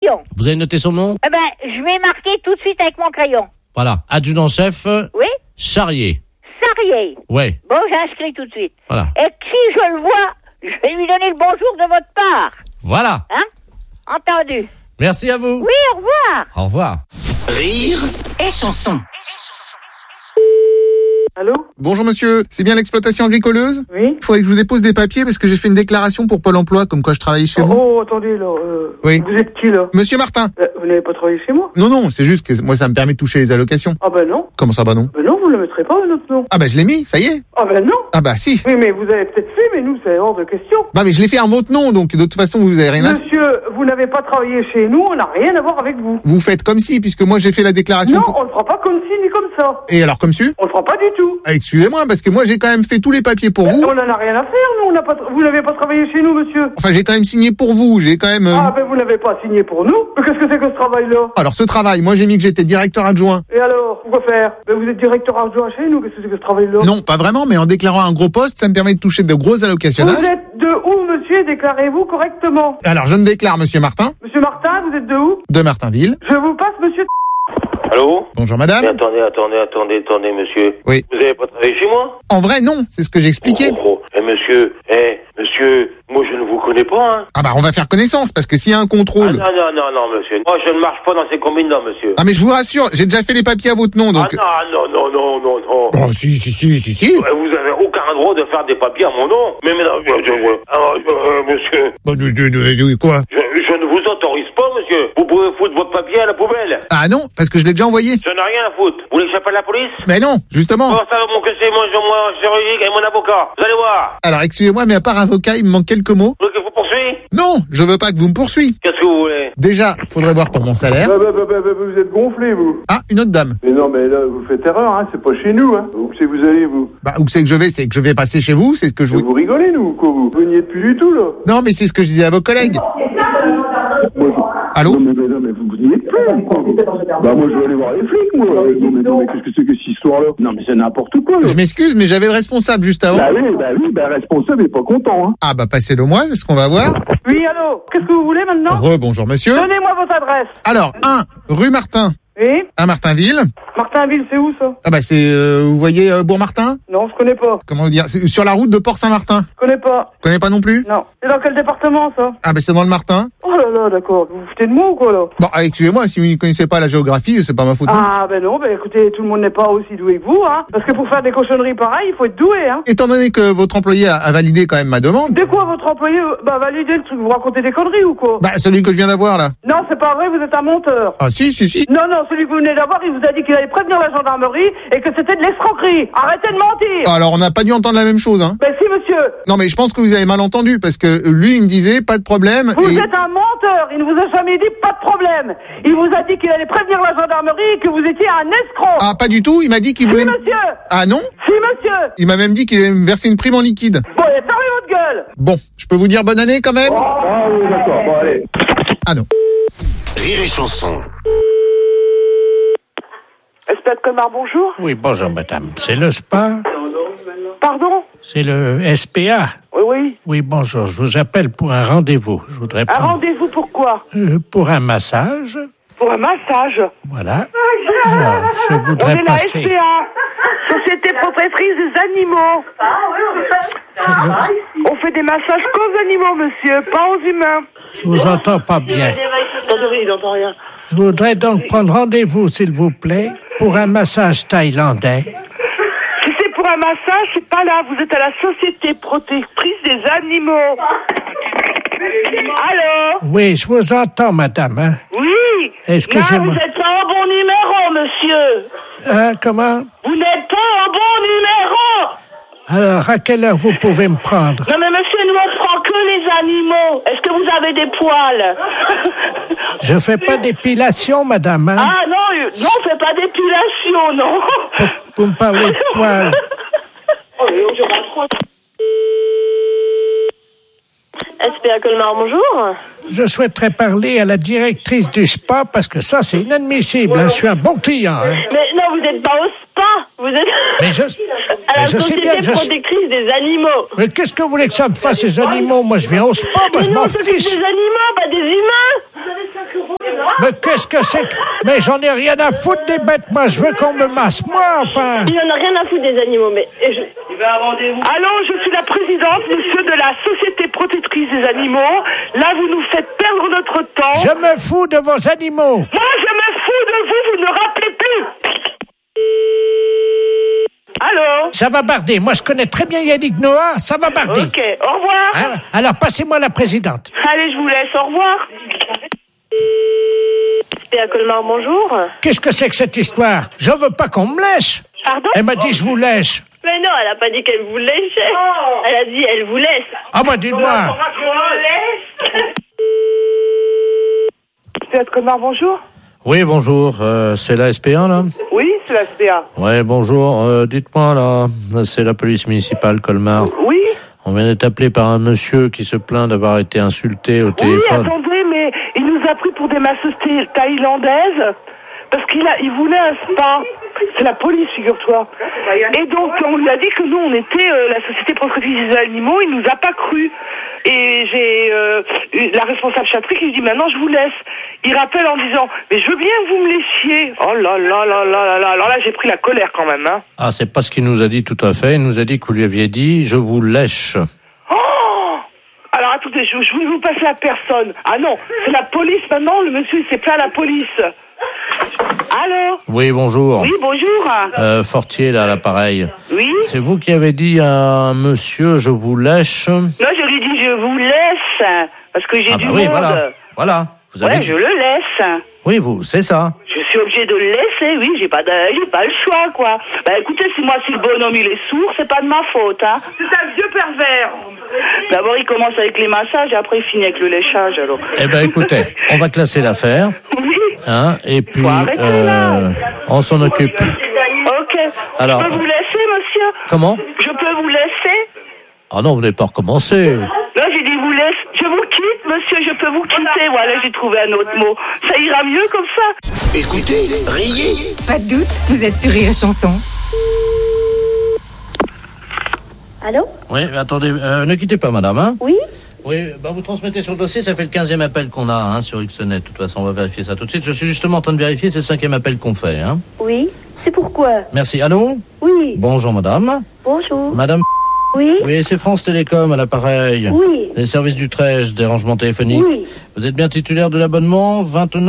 crayon. Vous avez noté son nom? Eh ben, je vais marquer tout de suite avec mon crayon. Voilà. Adjudant-chef. Oui? Charrier. Sarrier. Ouais. Bon, j'inscris tout de suite. Voilà. Et si je le vois, je vais lui donner le bonjour de votre part. Voilà. Hein? Entendu. Merci à vous. Oui, au revoir. Au revoir. Rire et chanson. Allô? Bonjour monsieur, c'est bien l'exploitation agricoleuse? Oui? Il faudrait que je vous dépose des papiers parce que j'ai fait une déclaration pour Pôle emploi comme quoi je travaillais chez vous. Oh, attendez, là. Oui. Vous êtes qui, là? Monsieur Martin. Vous n'avez pas travaillé chez moi? Non, c'est juste que moi ça me permet de toucher les allocations. Ah ben non. Comment ça, bah non? Ben non, vous ne le mettrez pas, notre nom. Ah bah je l'ai mis, ça y est. Ah ben non. Ah bah si. Oui, mais vous avez peut-être fait, mais nous, c'est hors de question. Bah mais je l'ai fait en votre nom, donc de toute façon vous avez rien à... Monsieur, vous n'avez pas travaillé chez nous, on n'a rien à voir avec vous. Vous faites comme si, puisque moi j'ai fait la déclaration... Non, on ne fera pas comme ci ni comme ça. Et alors comme si? On ne fera pas du tout. Ah, excusez-moi, parce que moi j'ai quand même fait tous les papiers pour vous. On n'en a rien à faire, nous. Vous n'avez pas travaillé chez nous, monsieur. Enfin j'ai quand même signé pour vous, j'ai quand même... Ah ben vous n'avez pas signé pour nous. Mais qu'est-ce que c'est que ce travail-là? Alors ce travail, moi j'ai mis que j'étais directeur adjoint. Et alors, pourquoi faire? Ben vous êtes directeur adjoint chez nous, qu'est-ce que c'est que ce travail-là? Non, pas vraiment, mais en déclarant un gros poste, ça me permet de toucher de gros allocationnages. Vous êtes de où, monsieur? Déclarez-vous correctement. Alors je me déclare monsieur Martin, Monsieur Martin, vous êtes de où? de Martinville. Je vous passe, monsieur. Allô? Bonjour madame. Mais attendez, monsieur. Oui. Vous avez pas travaillé chez moi? En vrai non, c'est ce que j'expliquais. Monsieur, moi je ne vous connais pas, hein. Ah bah on va faire connaissance, parce que s'il y a un Ah contrôle... non, monsieur. Moi je ne marche pas dans ces combines-là, monsieur. Ah mais je vous rassure, j'ai déjà fait les papiers à votre nom, donc... Ah non. Oh si. Vous avez aucun droit de faire des papiers à mon nom. Mais monsieur, Quoi? je ne vous autorise pas, monsieur. Vous pouvez foutre votre papier à la poubelle. Ah non, parce que je l'ai déjà envoyé. Je n'ai rien à foutre. Vous voulez que j'appelle la police? Mais non, justement. Oh, ça va mon casser, moi, juridique et mon avocat. Vous allez voir. Alors excusez-moi, mais à part avocat, il me manque quelques mots. Vous voulez que je vous poursuive? Non, je veux pas que vous me poursuiviez. Qu'est-ce que vous voulez? Déjà, faudrait voir pour mon salaire. Vous êtes gonflé, vous. Ah, une autre dame. Mais non, mais là, vous faites erreur, hein. C'est pas chez nous, hein. Où c'est que vous allez, vous? Bah, où c'est que je vais passer chez vous, c'est ce que je vous... Vous rigolez, nous, ou quoi, vous? Vous n'y êtes plus du tout, là. Non, mais c'est ce que je disais à vos collègues. Allô? Non, mais vous n'y êtes plus. Bah, moi, je vais aller voir les flics, moi. Non, mais qu'est-ce que c'est que cette histoire-là? Non, mais c'est n'importe quoi, là. Je m'excuse, mais j'avais le responsable juste avant. Bah, responsable est pas content, hein. Ah bah passez-le moi, c'est ce qu'on va voir. Oui, allô? Qu'est-ce que vous voulez maintenant? Bonjour monsieur. Donnez-moi votre adresse. Alors, 1 rue Martin, Oui? à Martinville. Martinville, c'est où, ça? Ah bah c'est, vous voyez Bourg-Martin? Non, je connais pas. Comment dire? C'est sur la route de Port-Saint-Martin. Je connais pas. Vous connaissez pas non plus? Non. C'est dans quel département, ça? Ah bah c'est dans le Martin. Oh là là, d'accord. Vous vous foutez de moi ou quoi, là? Bon, excusez-moi, si vous ne connaissez pas la géographie, c'est pas ma faute. Ah, ben non, écoutez, tout le monde n'est pas aussi doué que vous, hein. Parce que pour faire des cochonneries pareilles, il faut être doué, hein. Étant donné que votre employé a validé quand même ma demande. De quoi votre employé va valider le truc? Vous racontez des conneries ou quoi? Bah celui que je viens d'avoir là. Non, c'est pas vrai, vous êtes un menteur. Ah si. Non, celui que vous venez d'avoir, il vous a dit qu'il allait prévenir la gendarmerie et que c'était de l'escroquerie. Arrêtez de mentir. Alors on n'a pas dû entendre la même chose, hein. Ben si, monsieur. Non mais je pense que vous avez mal entendu, parce que lui il me disait pas de problème. Vous êtes un menteur, il ne vous a jamais dit pas de problème. Il vous a dit qu'il allait prévenir la gendarmerie et que vous étiez un escroc. Ah pas du tout, il m'a dit qu'il voulait... Si, monsieur. Ah non? Si, monsieur. Il m'a même dit qu'il allait me verser une prime en liquide. Bon, allez, fermez votre gueule. Bon, je peux vous dire bonne année quand même? Ah oui, d'accord, bon, allez. Ah non. Rire et chanson. Espèce de connard, bonjour. Oui, bonjour madame. C'est le spa? Pardon? C'est le SPA? Oui. Oui, bonjour. Je vous appelle pour un rendez-vous. Je voudrais Un prendre... rendez-vous pourquoi? Pour un massage. Pour un massage. Voilà. Alors, je On voudrais est la passer... SPA, Société Protectrice des Animaux. C'est le- On fait des massages qu'aux animaux, monsieur, pas aux humains. Je vous entends pas bien. Attendez, il n'entend rien. Je voudrais donc prendre rendez-vous, s'il vous plaît, pour un massage thaïlandais. Si c'est pour un massage, c'est pas là. Vous êtes à la Société Protectrice des Animaux. Allô? Oui, je vous entends, madame. Hein? Oui. Excusez-moi. Non, vous n'êtes pas au bon numéro, monsieur. Hein, comment? Vous n'êtes pas au bon numéro. Alors, à quelle heure vous pouvez me prendre? Non, mais monsieur, nous, on prend que les animaux. Est-ce que vous avez des poils? Je fais pas d'épilation, madame. Hein? Ah, non, on fait pas d'épilation, non. Vous me parlez de poils. SPA Colmar, bonjour. Je souhaiterais parler à la directrice du spa parce que ça, c'est inadmissible. Hein? Je suis un bon client. Hein? Mais non, vous n'êtes pas au spa. Vous êtes Mais je à la mais je sais Société bien que je suis... Protectrice des Animaux. Mais qu'est-ce que vous voulez que ça me fasse, ces animaux? Moi, je viens au spa, moi, je m'en on s'occupe fiche. des animaux, pas des humains. Mais qu'est-ce que c'est que... Mais j'en ai rien à foutre des bêtes, moi. Je veux qu'on me masse, moi, enfin. Il en a rien à foutre des animaux, mais... Allô, je suis la présidente, monsieur, de la Société protectrice des animaux. Là, vous nous faites perdre notre temps. Je me fous de vos animaux. Moi, je me fous de vous, vous ne rappelez plus. Allô? Ça va barder. Moi, je connais très bien Yannick Noah. Ça va barder. Ok, au revoir. Hein? Alors, passez-moi la présidente. Allez, je vous laisse, au revoir. SPA Colmar, bonjour. Qu'est-ce que c'est que cette histoire? Je veux pas qu'on me lèche. Pardon? Elle m'a dit je vous lèche. Mais non, elle a pas dit qu'elle vous léchait. Elle a dit elle vous laisse. Ah bah dites-moi. SPA Colmar, bonjour. Oui, bonjour. C'est la SPA, là? Oui, c'est la SPA. Ouais, bonjour. Dites-moi, là, c'est la police municipale Colmar. Oui. On vient d'être appelé par un monsieur qui se plaint d'avoir été insulté au Oui, téléphone. attendez, mais il nous a pris pour des masseuses thaïlandaises parce qu'il voulait un spa. C'est la police, figure-toi. Et donc, on lui a dit que nous, on était la Société protectrice des animaux. Il nous a pas cru. Et j'ai la responsable chatterie qui lui dit maintenant je vous laisse. Il rappelle en disant mais je veux bien que vous me laissiez. Oh là là là là là là. Alors là j'ai pris la colère quand même, hein. Ah, c'est pas ce qu'il nous a dit tout à fait. Il nous a dit que vous lui aviez dit je vous lèche. Oh. Alors attendez, je voulais vous passer à personne. Ah non, c'est la police maintenant. Le monsieur il s'est plaint à la police. Allô? Oui, bonjour. Oui, bonjour. Fortier, là, à l'appareil. Oui. C'est vous qui avez dit à un monsieur je vous lèche? Non, je lui dis je vous laisse parce que j'ai du oui, monde. Voilà. Vous avez Ouais, dit... je le laisse. Oui, vous, c'est ça. Je suis obligée de le laisser, oui, j'ai pas le choix, quoi. Bah écoutez, si le bonhomme il est sourd, c'est pas de ma faute, hein. C'est un vieux pervers. D'abord il commence avec les massages et après il finit avec le léchage, alors. Eh ben écoutez, on va classer l'affaire. Oui. Hein, et puis on s'en occupe. Ok. Alors, je peux vous laisser, monsieur? Comment? Je peux vous laisser? Ah non, vous n'avez pas recommencé. Là, j'ai dit vous laisse. Je vous quitte, monsieur, je peux vous quitter. Voilà, j'ai trouvé un autre mot. Ça ira mieux comme ça. Écoutez, riez. Pas de doute, vous êtes sur Rire et Chanson. Allô? Oui, attendez, ne quittez pas, madame, hein? Oui? Oui, vous transmettez sur le dossier, ça fait le 15e appel qu'on a, sur Xnet. De toute façon, on va vérifier ça tout de suite. Je suis justement en train de vérifier, c'est le 5e appel qu'on fait, hein? Oui? C'est pourquoi? Merci. Allô? Oui. Bonjour, madame. Bonjour. Madame. Oui? Oui, c'est France Télécom à l'appareil. Oui. Les services du Trèche, des rangements téléphoniques. Oui. Vous êtes bien titulaire de l'abonnement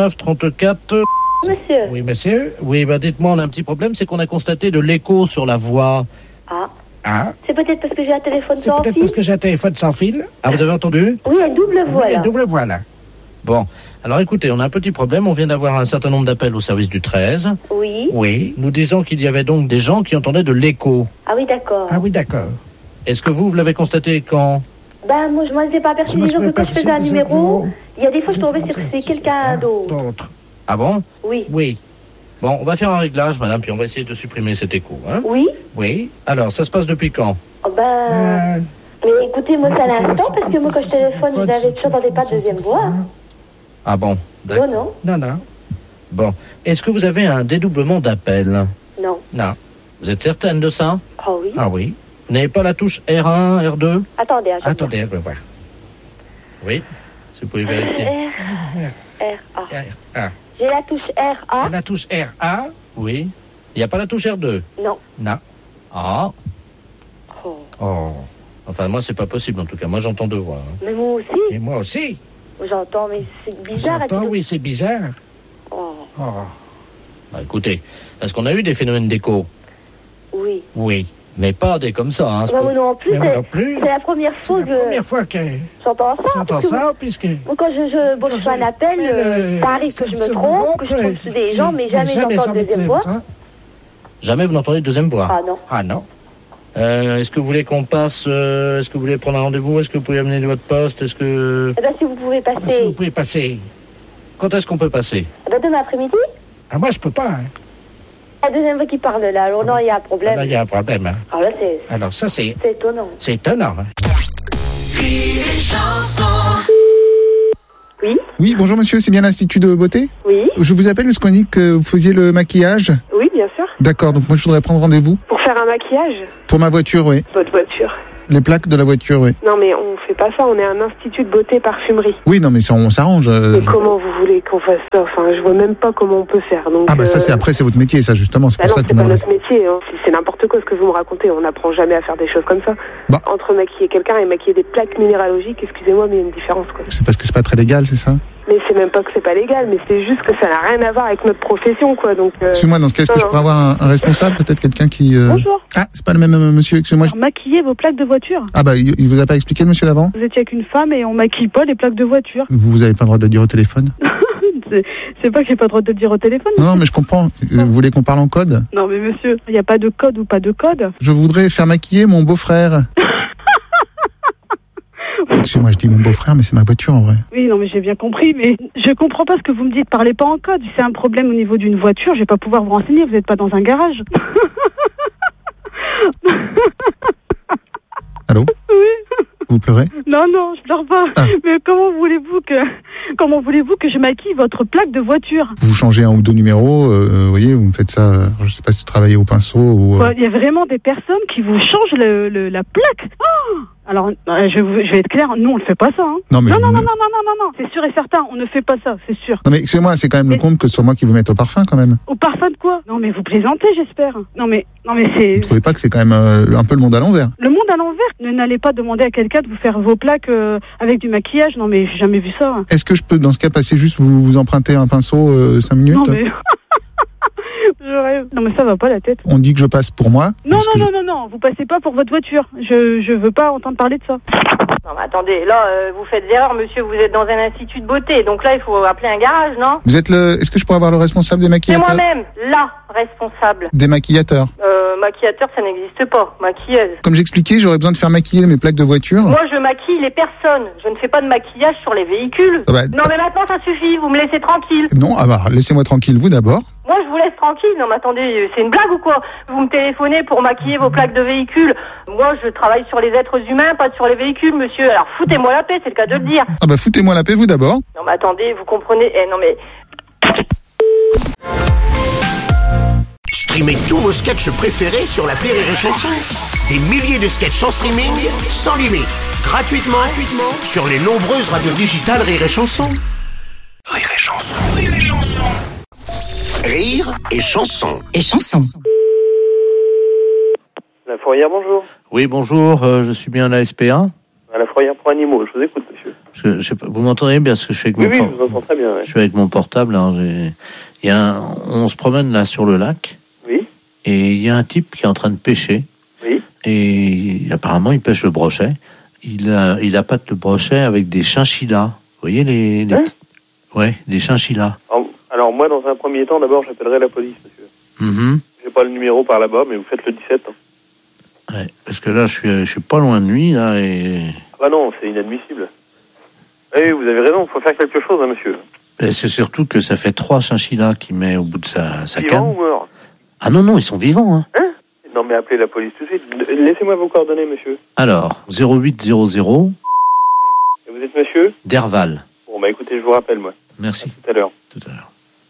2934. Monsieur? Oui, monsieur. Oui, dites-moi, on a un petit problème, c'est qu'on a constaté de l'écho sur la voix. Ah. Ah, C'est peut-être parce que j'ai un téléphone c'est sans peut-être fil? parce que j'ai un téléphone sans fil. Ah, vous avez entendu? Oui, une double voix, Oui, là. double voix, là. Bon, alors écoutez, on a un petit problème, on vient d'avoir un certain nombre d'appels au service du 13. Oui. Oui. Nous disons qu'il y avait donc des gens qui entendaient de l'écho. Ah oui, d'accord. Ah oui, d'accord. Est-ce que vous l'avez constaté quand? Moi, je m'en étais pas aperçu. Je m'en Disons suis que quand je aperçu, faisais un disons numéro, que- il y a des fois, je tombais sur c'est quelqu'un d'autre. Ah bon? Oui. Oui. Bon, on va faire un réglage, madame, puis on va essayer de supprimer cet écho, hein? Oui? Oui. Alors, ça se passe depuis quand? Oh, mais écoutez, moi, c'est à l'instant, parce que moi, quand je téléphone, je n'avais toujours dans des pas de deuxième voix. Ah bon? Non, non. Non, non. Bon. Est-ce que vous avez un dédoublement d'appel? Non. Non. Vous êtes certaine de ça? Oh oui. Ah oui. Vous n'avez pas la touche R1, R2? Attendez. Attendez, je vais voir. Oui. Si vous pouvez vérifier. R-A. Ah. J'ai la touche R-A. La touche RA. Oui. Il n'y a pas la touche R2? Non. Non. Ah. Oh. Oh. Enfin, moi, c'est pas possible, en tout cas. Moi, j'entends deux voix. hein. Mais moi aussi. Et moi aussi. J'entends, mais c'est bizarre. J'entends, oui, c'est bizarre. Oh. Oh. Bah, écoutez, parce qu'on a eu des phénomènes d'écho. Oui. Oui. Mais pas des comme ça, hein. c'est Moi pas- non plus. Mais moi non plus. C'est la première C'est fois la que première fois que j'entends ça. j'entends parce que ça, puisque... moi, quand je fais un appel, ça arrive que je me trompe, que je tombe sur des gens, mais jamais j'entends une deuxième voix. Jamais vous n'entendez de deuxième voix. Ah non. Ah non. Est-ce que vous voulez qu'on passe... est-ce que vous voulez prendre un rendez-vous? Est-ce que vous pouvez amener votre poste? Est-ce que... Eh bien, si vous pouvez Si passer vous pouvez passer... Quand est-ce qu'on peut passer? demain après-midi, Ah, moi, je peux pas. Hein. la deuxième fois qu'il parle là, alors non, il y a un problème. Là, il y a un problème. Hein. Alors là, c'est Alors, ça, c'est étonnant. étonnant. Hein. Oui? Oui, bonjour monsieur, c'est bien l'Institut de beauté? Oui? Je vous appelle parce qu'on dit que vous faisiez le maquillage. Oui, bien sûr. D'accord, donc moi je voudrais prendre rendez-vous. Pour faire un maquillage. Pour ma voiture, oui. Votre voiture. Les plaques de la voiture, oui. Non, mais on fait pas ça. On est un institut de beauté parfumerie. Oui, non, mais ça, on s'arrange. Mais comment vous voulez qu'on fasse ça? Enfin, je vois même pas comment on peut faire. Donc, ah bah ça, c'est après, c'est votre métier, ça, justement. C'est pour ça non, qu'on c'est pas notre métier. Hein. C'est n'importe quoi ce que vous me racontez. On n'apprend jamais à faire des choses comme ça. Bah. Entre maquiller quelqu'un et maquiller des plaques minéralogiques, excusez-moi, mais il y a une différence, quoi. C'est parce que c'est pas très légal, c'est ça? Mais c'est même pas que c'est pas légal, mais c'est juste que ça n'a rien à voir avec notre profession, quoi. Donc. Excusez-moi, dans ce cas, est-ce que je pourrais avoir un responsable, peut-être quelqu'un qui. Bonjour. Ah, c'est pas le même monsieur. Excusez-moi. Maquiller vos plaques de voiture. Ah bah, il vous a pas expliqué, le monsieur d'avant? Vous étiez avec une femme et on maquille pas les plaques de voiture. Vous avez pas le droit de le dire au téléphone? C'est pas que j'ai pas le droit de le dire au téléphone. Non, mais je comprends. Vous voulez qu'on parle en code? Non, mais monsieur, il n'y a pas de code ou pas de code. Je voudrais faire maquiller mon beau-frère. Excusez-moi, je dis mon beau-frère, mais c'est ma voiture en vrai. Oui, non, mais j'ai bien compris, mais je comprends pas ce que vous me dites. Parlez pas en code. Si c'est un problème au niveau d'une voiture, je vais pas pouvoir vous renseigner. Vous n'êtes pas dans un garage. Allô? Oui. Vous pleurez? Non, non, je pleure pas. Ah. Mais comment voulez-vous que je maquille votre plaque de voiture? Vous changez un ou deux numéros, vous voyez, vous me faites ça, je sais pas si vous travaillez au pinceau ou... Il y a vraiment des personnes qui vous changent la plaque. Oh, alors, je vais être clair, nous on ne fait pas ça. Hein. Non, mais non, c'est sûr et certain, on ne fait pas ça, c'est sûr. Non mais excusez-moi, c'est quand même le compte que ce soit moi qui vous mette au parfum quand même. Au parfum de quoi? Non mais vous plaisantez, j'espère. Non mais c'est... Vous trouvez pas que c'est quand même un peu le monde à l'envers? Le monde à l'envers? N'allez pas demander à quelqu'un de vous faire vos plaques avec du maquillage, non mais j'ai jamais vu ça. Est-ce que je peux dans ce cas passer juste vous emprunter un pinceau 5 minutes? Non mais... Je rêve. Non mais ça va pas la tête. On dit que je passe pour moi. Non, vous passez pas pour votre voiture. Je veux pas entendre parler de ça. Non mais attendez, là vous faites des erreurs, monsieur, vous êtes dans un institut de beauté, donc là il faut appeler un garage, non? Vous êtes est-ce que je pourrais avoir le responsable des maquillateurs? C'est moi-même, la responsable. Des maquillateurs? Maquillateur, ça n'existe pas, maquilleuse. Comme j'expliquais, j'aurais besoin de faire maquiller mes plaques de voiture. Moi je maquille les personnes, je ne fais pas de maquillage sur les véhicules. Non mais maintenant ça suffit, vous me laissez tranquille. Non, ah bah laissez-moi tranquille, vous d'abord. Moi, je vous laisse tranquille. Non, mais attendez, c'est une blague ou quoi? Vous me téléphonez pour maquiller vos plaques de véhicules. Moi, je travaille sur les êtres humains, pas sur les véhicules, monsieur. Alors, foutez-moi la paix, c'est le cas de le dire. Ah bah, foutez-moi la paix, vous d'abord. Non, mais attendez, vous comprenez... non, mais... Streamez tous vos sketchs préférés sur l'appli Rire et Chanson. Des milliers de sketchs en streaming, sans limite, gratuitement sur les nombreuses radios digitales Rire et Chanson. Rire et Chanson, Rire et Chanson. Rire et Chanson. Et Chanson. La Fourrière, bonjour. Oui, bonjour, je suis bien à la SPA. À la Fourrière pour animaux, je vous écoute, monsieur. Je sais pas, vous m'entendez bien parce que je suis avec oui, je vous entends très bien. Ouais. Je suis avec mon portable. Hein, on se promène là sur le lac. Oui. Et il y a un type qui est en train de pêcher. Oui. Et apparemment, il pêche le brochet. Il appâte le brochet avec des chinchillas. Vous voyez les ouais, des chinchillas. Alors moi, dans un premier temps, d'abord, j'appellerai la police, monsieur. Mm-hmm. J'ai pas le numéro par là-bas, mais vous faites le 17. Hein. Ouais, parce que là, je suis pas loin de lui, là, et... Ah bah non, c'est inadmissible. Oui, vous avez raison, il faut faire quelque chose, hein, monsieur. Et c'est surtout que ça fait 3 chinchillas qu'il met au bout de sa canne. Vivants ou morts? Ah non, ils sont vivants, hein. Non, mais appelez la police tout de suite. Laissez-moi vos coordonnées, monsieur. Alors, 0800... Et vous êtes monsieur? Derval. Bon, bah écoutez, je vous rappelle, moi. Merci. À tout à l'heure. Tout à l'heure.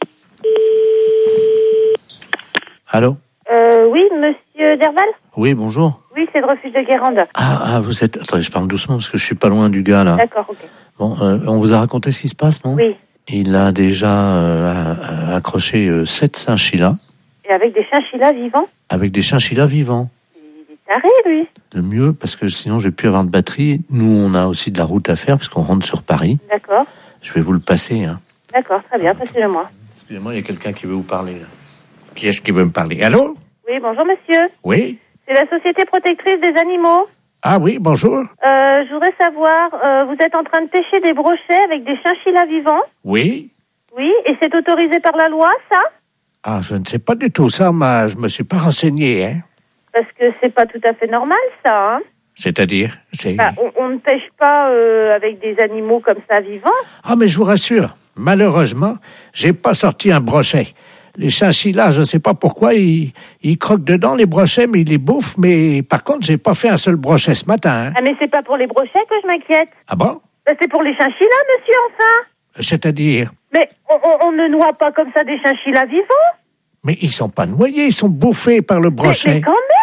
Allô? Oui, monsieur Derval? Oui, bonjour. Oui, c'est le refuge de Guérande. Ah, vous êtes... Attendez, je parle doucement parce que je suis pas loin du gars, là. D'accord, ok. Bon, on vous a raconté ce qui se passe, non? Oui. Il a déjà accroché 7 chinchillas. Et avec des chinchillas vivants? Avec des chinchillas vivants. Il est taré, lui. Le mieux, parce que sinon je vais plus avoir de batterie. Nous, on a aussi de la route à faire parce qu'on rentre sur Paris. D'accord. Je vais vous le passer, hein. D'accord, très bien, passez-le-moi. Excusez-moi, il y a quelqu'un qui veut vous parler, là. Qui est-ce qui veut me parler? Allô? Oui, bonjour, monsieur. Oui? C'est la Société Protectrice des Animaux. Ah oui, bonjour. Je voudrais savoir, vous êtes en train de pêcher des brochets avec des chinchillas vivants? Oui. Oui, et c'est autorisé par la loi, ça? Ah, je ne sais pas du tout ça, mais je me suis pas renseigné, hein. Parce que c'est pas tout à fait normal, ça, hein? C'est-à-dire? On ne pêche pas avec des animaux comme ça vivants. Ah, mais je vous rassure, malheureusement, j'ai pas sorti un brochet. Les chinchillas, je sais pas pourquoi, ils croquent dedans les brochets, mais ils les bouffent. Mais par contre, j'ai pas fait un seul brochet ce matin. Hein. Ah, mais c'est pas pour les brochets que je m'inquiète. Ah bon? C'est pour les chinchillas, monsieur, enfin. C'est-à-dire? Mais on ne noie pas comme ça des chinchillas vivants. Mais ils sont pas noyés, ils sont bouffés par le brochet. Mais quand même,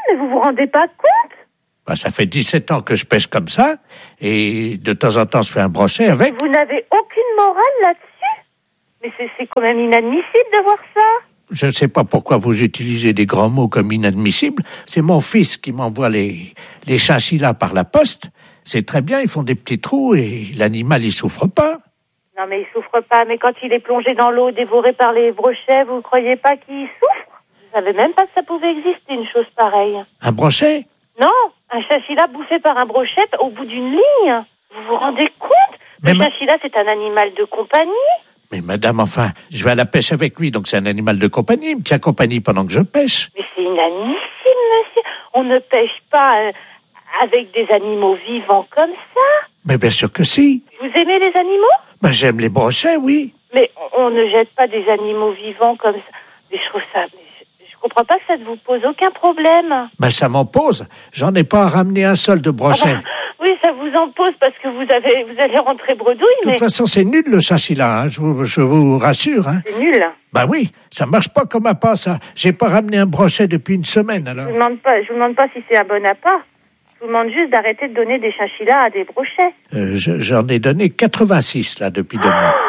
rendez pas compte? Bah, ça fait 17 ans que je pêche comme ça, et de temps en temps, je fais un brochet avec. Vous n'avez aucune morale là-dessus? Mais c'est quand même inadmissible de voir ça. Je ne sais pas pourquoi vous utilisez des grands mots comme inadmissibles. C'est mon fils qui m'envoie les chinchillas par la poste. C'est très bien, ils font des petits trous et l'animal, il souffre pas. Non, mais il souffre pas. Mais quand il est plongé dans l'eau, dévoré par les brochets, vous croyez pas qu'il souffre? Je savais même pas que ça pouvait exister, une chose pareille. Un brochet? Non, un chinchilla bouffé par un brochet au bout d'une ligne. Vous vous rendez compte? Le chinchilla, c'est un animal de compagnie. Mais madame, enfin, je vais à la pêche avec lui, donc c'est un animal de compagnie. Il me tient compagnie pendant que je pêche. Mais c'est inadmissible, monsieur. On ne pêche pas avec des animaux vivants comme ça. Mais bien sûr que si. Vous aimez les animaux? Ben, j'aime les brochets, oui. Mais on ne jette pas des animaux vivants comme ça. Mais je trouve ça... Je comprends pas que ça ne vous pose aucun problème. Ben, ça m'en pose. J'en ai pas ramené un seul de brochet. Ah bah, oui, ça vous en pose parce que vous allez rentrer bredouille, mais... De toute façon, c'est nul, le chinchilla, hein, je vous rassure. Hein. C'est nul. Ben oui, ça marche pas comme appât, ça. J'ai pas ramené un brochet depuis une semaine, alors. Je vous demande pas si c'est un bon appât. Je vous demande juste d'arrêter de donner des chinchillas à des brochets. J'en ai donné 86, là, depuis 2 mois.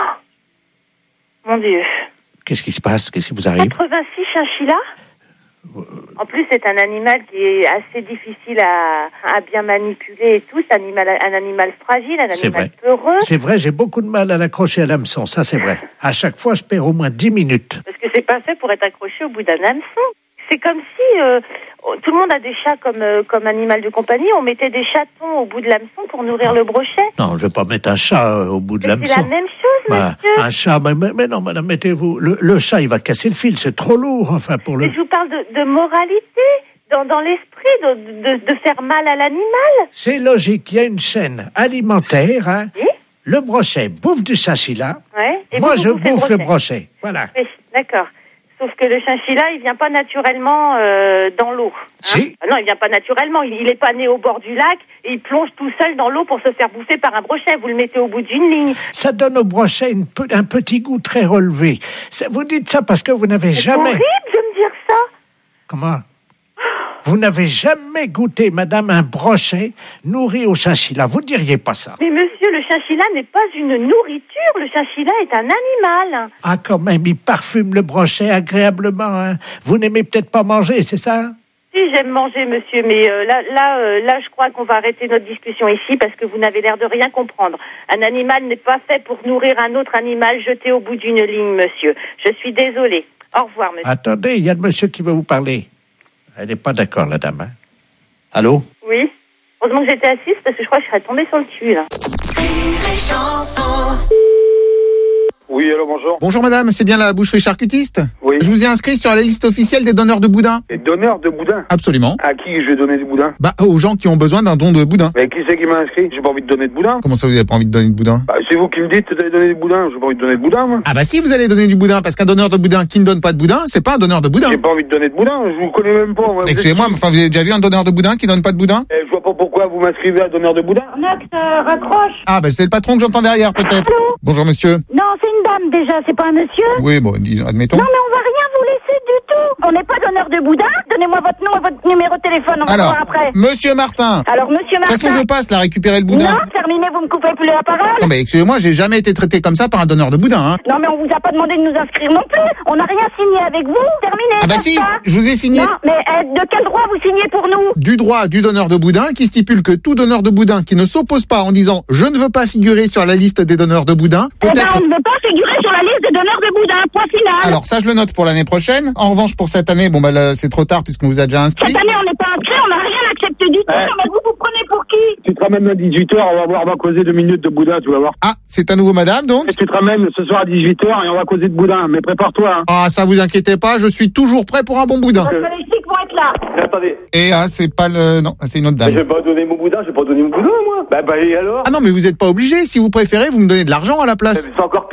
Mon Dieu. Qu'est-ce qui se passe? Qu'est-ce qui vous arrive? 86 chinchillas? En plus, c'est un animal qui est assez difficile à bien manipuler et tout. C'est un animal fragile, un animal peureux. C'est vrai, j'ai beaucoup de mal à l'accrocher à l'hameçon, ça c'est vrai. À chaque fois, je perds au moins 10 minutes. Parce que c'est pas fait pour être accroché au bout d'un hameçon. C'est comme si tout le monde a des chats comme animal de compagnie. On mettait des chatons au bout de l'hameçon pour nourrir le brochet. Non, je vais pas mettre un chat au bout de l'hameçon. C'est la même chose, monsieur. Un chat, mais non, madame, mettez-vous... Le chat, il va casser le fil, c'est trop lourd, enfin, pour le... Mais je vous parle de moralité, dans l'esprit, de faire mal à l'animal. C'est logique, il y a une chaîne alimentaire, hein. Oui? Le brochet bouffe du chinchilla. Ouais. Et moi, je bouffe le brochet. Voilà. Oui, d'accord. Sauf que le chinchilla, il vient pas naturellement dans l'eau. Hein. Si. Non, il vient pas naturellement. Il est pas né au bord du lac et il plonge tout seul dans l'eau pour se faire bouffer par un brochet. Vous le mettez au bout d'une ligne. Ça donne au brochet un petit goût très relevé. Vous dites ça parce que vous n'avez jamais... C'est horrible de me dire ça. Comment? Vous n'avez jamais goûté, madame, un brochet nourri au chinchilla. Vous diriez pas ça. Mais monsieur, le chinchilla n'est pas une nourriture. Le chinchilla est un animal. Ah, quand même, il parfume le brochet agréablement. Hein. Vous n'aimez peut-être pas manger, c'est ça? Si, j'aime manger, monsieur, mais là, je crois qu'on va arrêter notre discussion ici parce que vous n'avez l'air de rien comprendre. Un animal n'est pas fait pour nourrir un autre animal jeté au bout d'une ligne, monsieur. Je suis désolée. Au revoir, monsieur. Attendez, il y a le monsieur qui veut vous parler. Elle n'est pas d'accord, la dame. Hein? Allô? Oui. Heureusement que j'étais assise parce que je crois que je serais tombée sur le cul, là. Oui, allô, bonjour. Bonjour madame, c'est bien la boucherie charcutiste? Oui. Je vous ai inscrit sur la liste officielle des donneurs de boudin. Les donneurs de boudin? Absolument. À qui je vais donner du boudin? Bah, aux gens qui ont besoin d'un don de boudin. Mais qui c'est qui m'a inscrit? J'ai pas envie de donner de boudin. Comment ça, vous avez pas envie de donner de boudin? Bah, c'est vous qui me dites d'aller donner du boudin. J'ai pas envie de donner de boudin, moi. Ah bah si, vous allez donner du boudin, parce qu'un donneur de boudin qui ne donne pas de boudin, c'est pas un donneur de boudin. J'ai pas envie de donner de boudin, je vous connais même pas, moi. Excusez-moi, mais enfin, vous avez déjà vu un donneur de boudin qui donne pas de boudin? Je vois pas pourquoi vous m'inscrivez à donneur de boudin. Max, raccroche. Ah bah c'est le patron que j'entends derrière, peut-être. Allô? Bonjour monsieur. Non, c'est une dame déjà, c'est pas un monsieur. Oui, bon, disons, admettons. Non, mais on va rien vous laisser du tout. On n'est pas donneur de boudin. Donnez-moi votre nom et votre numéro de téléphone, on va Alors, voir après. monsieur Martin. Alors, monsieur Martin. De toute façon, je passe, là, récupérer le boudin. Non, terminé, vous me coupez plus la parole. Non, mais excusez-moi, j'ai jamais été traité comme ça par un donneur de boudin, hein. Non, mais on vous a pas demandé de nous inscrire non plus. On n'a rien signé avec vous. Terminé. Ah bah si, je vous ai signé. Non, mais de quel droit vous signez pour nous? Du droit du donneur de boudin qui stipule que tout donneur de boudin qui ne s'oppose pas en disant « je ne veux pas figurer sur la liste des donneurs de boudin » on ne veut pas figurer sur la liste des donneurs de boudin, point final. Alors ça, je le note pour l'année prochaine. En revanche, pour cette année, bon bah là, c'est trop tard puisqu'on vous a déjà inscrit. Cette année, on n'est pas inscrit, on n'a rien accepté du tout. Mais vous prenez pour qui? Tu te ramènes à 18h, on va causer 2 minutes de boudin, tu vas voir. Ah, c'est à nouveau madame, donc? Et tu te ramènes ce soir à 18h et on va causer de boudin, mais prépare-toi. Hein. Ah, ça vous inquiétez pas, je suis toujours prêt pour un bon boudin. Les flics vont être là. Attendez. Et ah, c'est pas le... Non, c'est une autre dame. Mais je vais pas donner mon boudin, je vais pas donner mon boudin, moi. Bah, et alors? Ah non, mais vous êtes pas obligé. Si vous préférez, vous me donnez de l'argent à la place. C'est encore pire. Je sais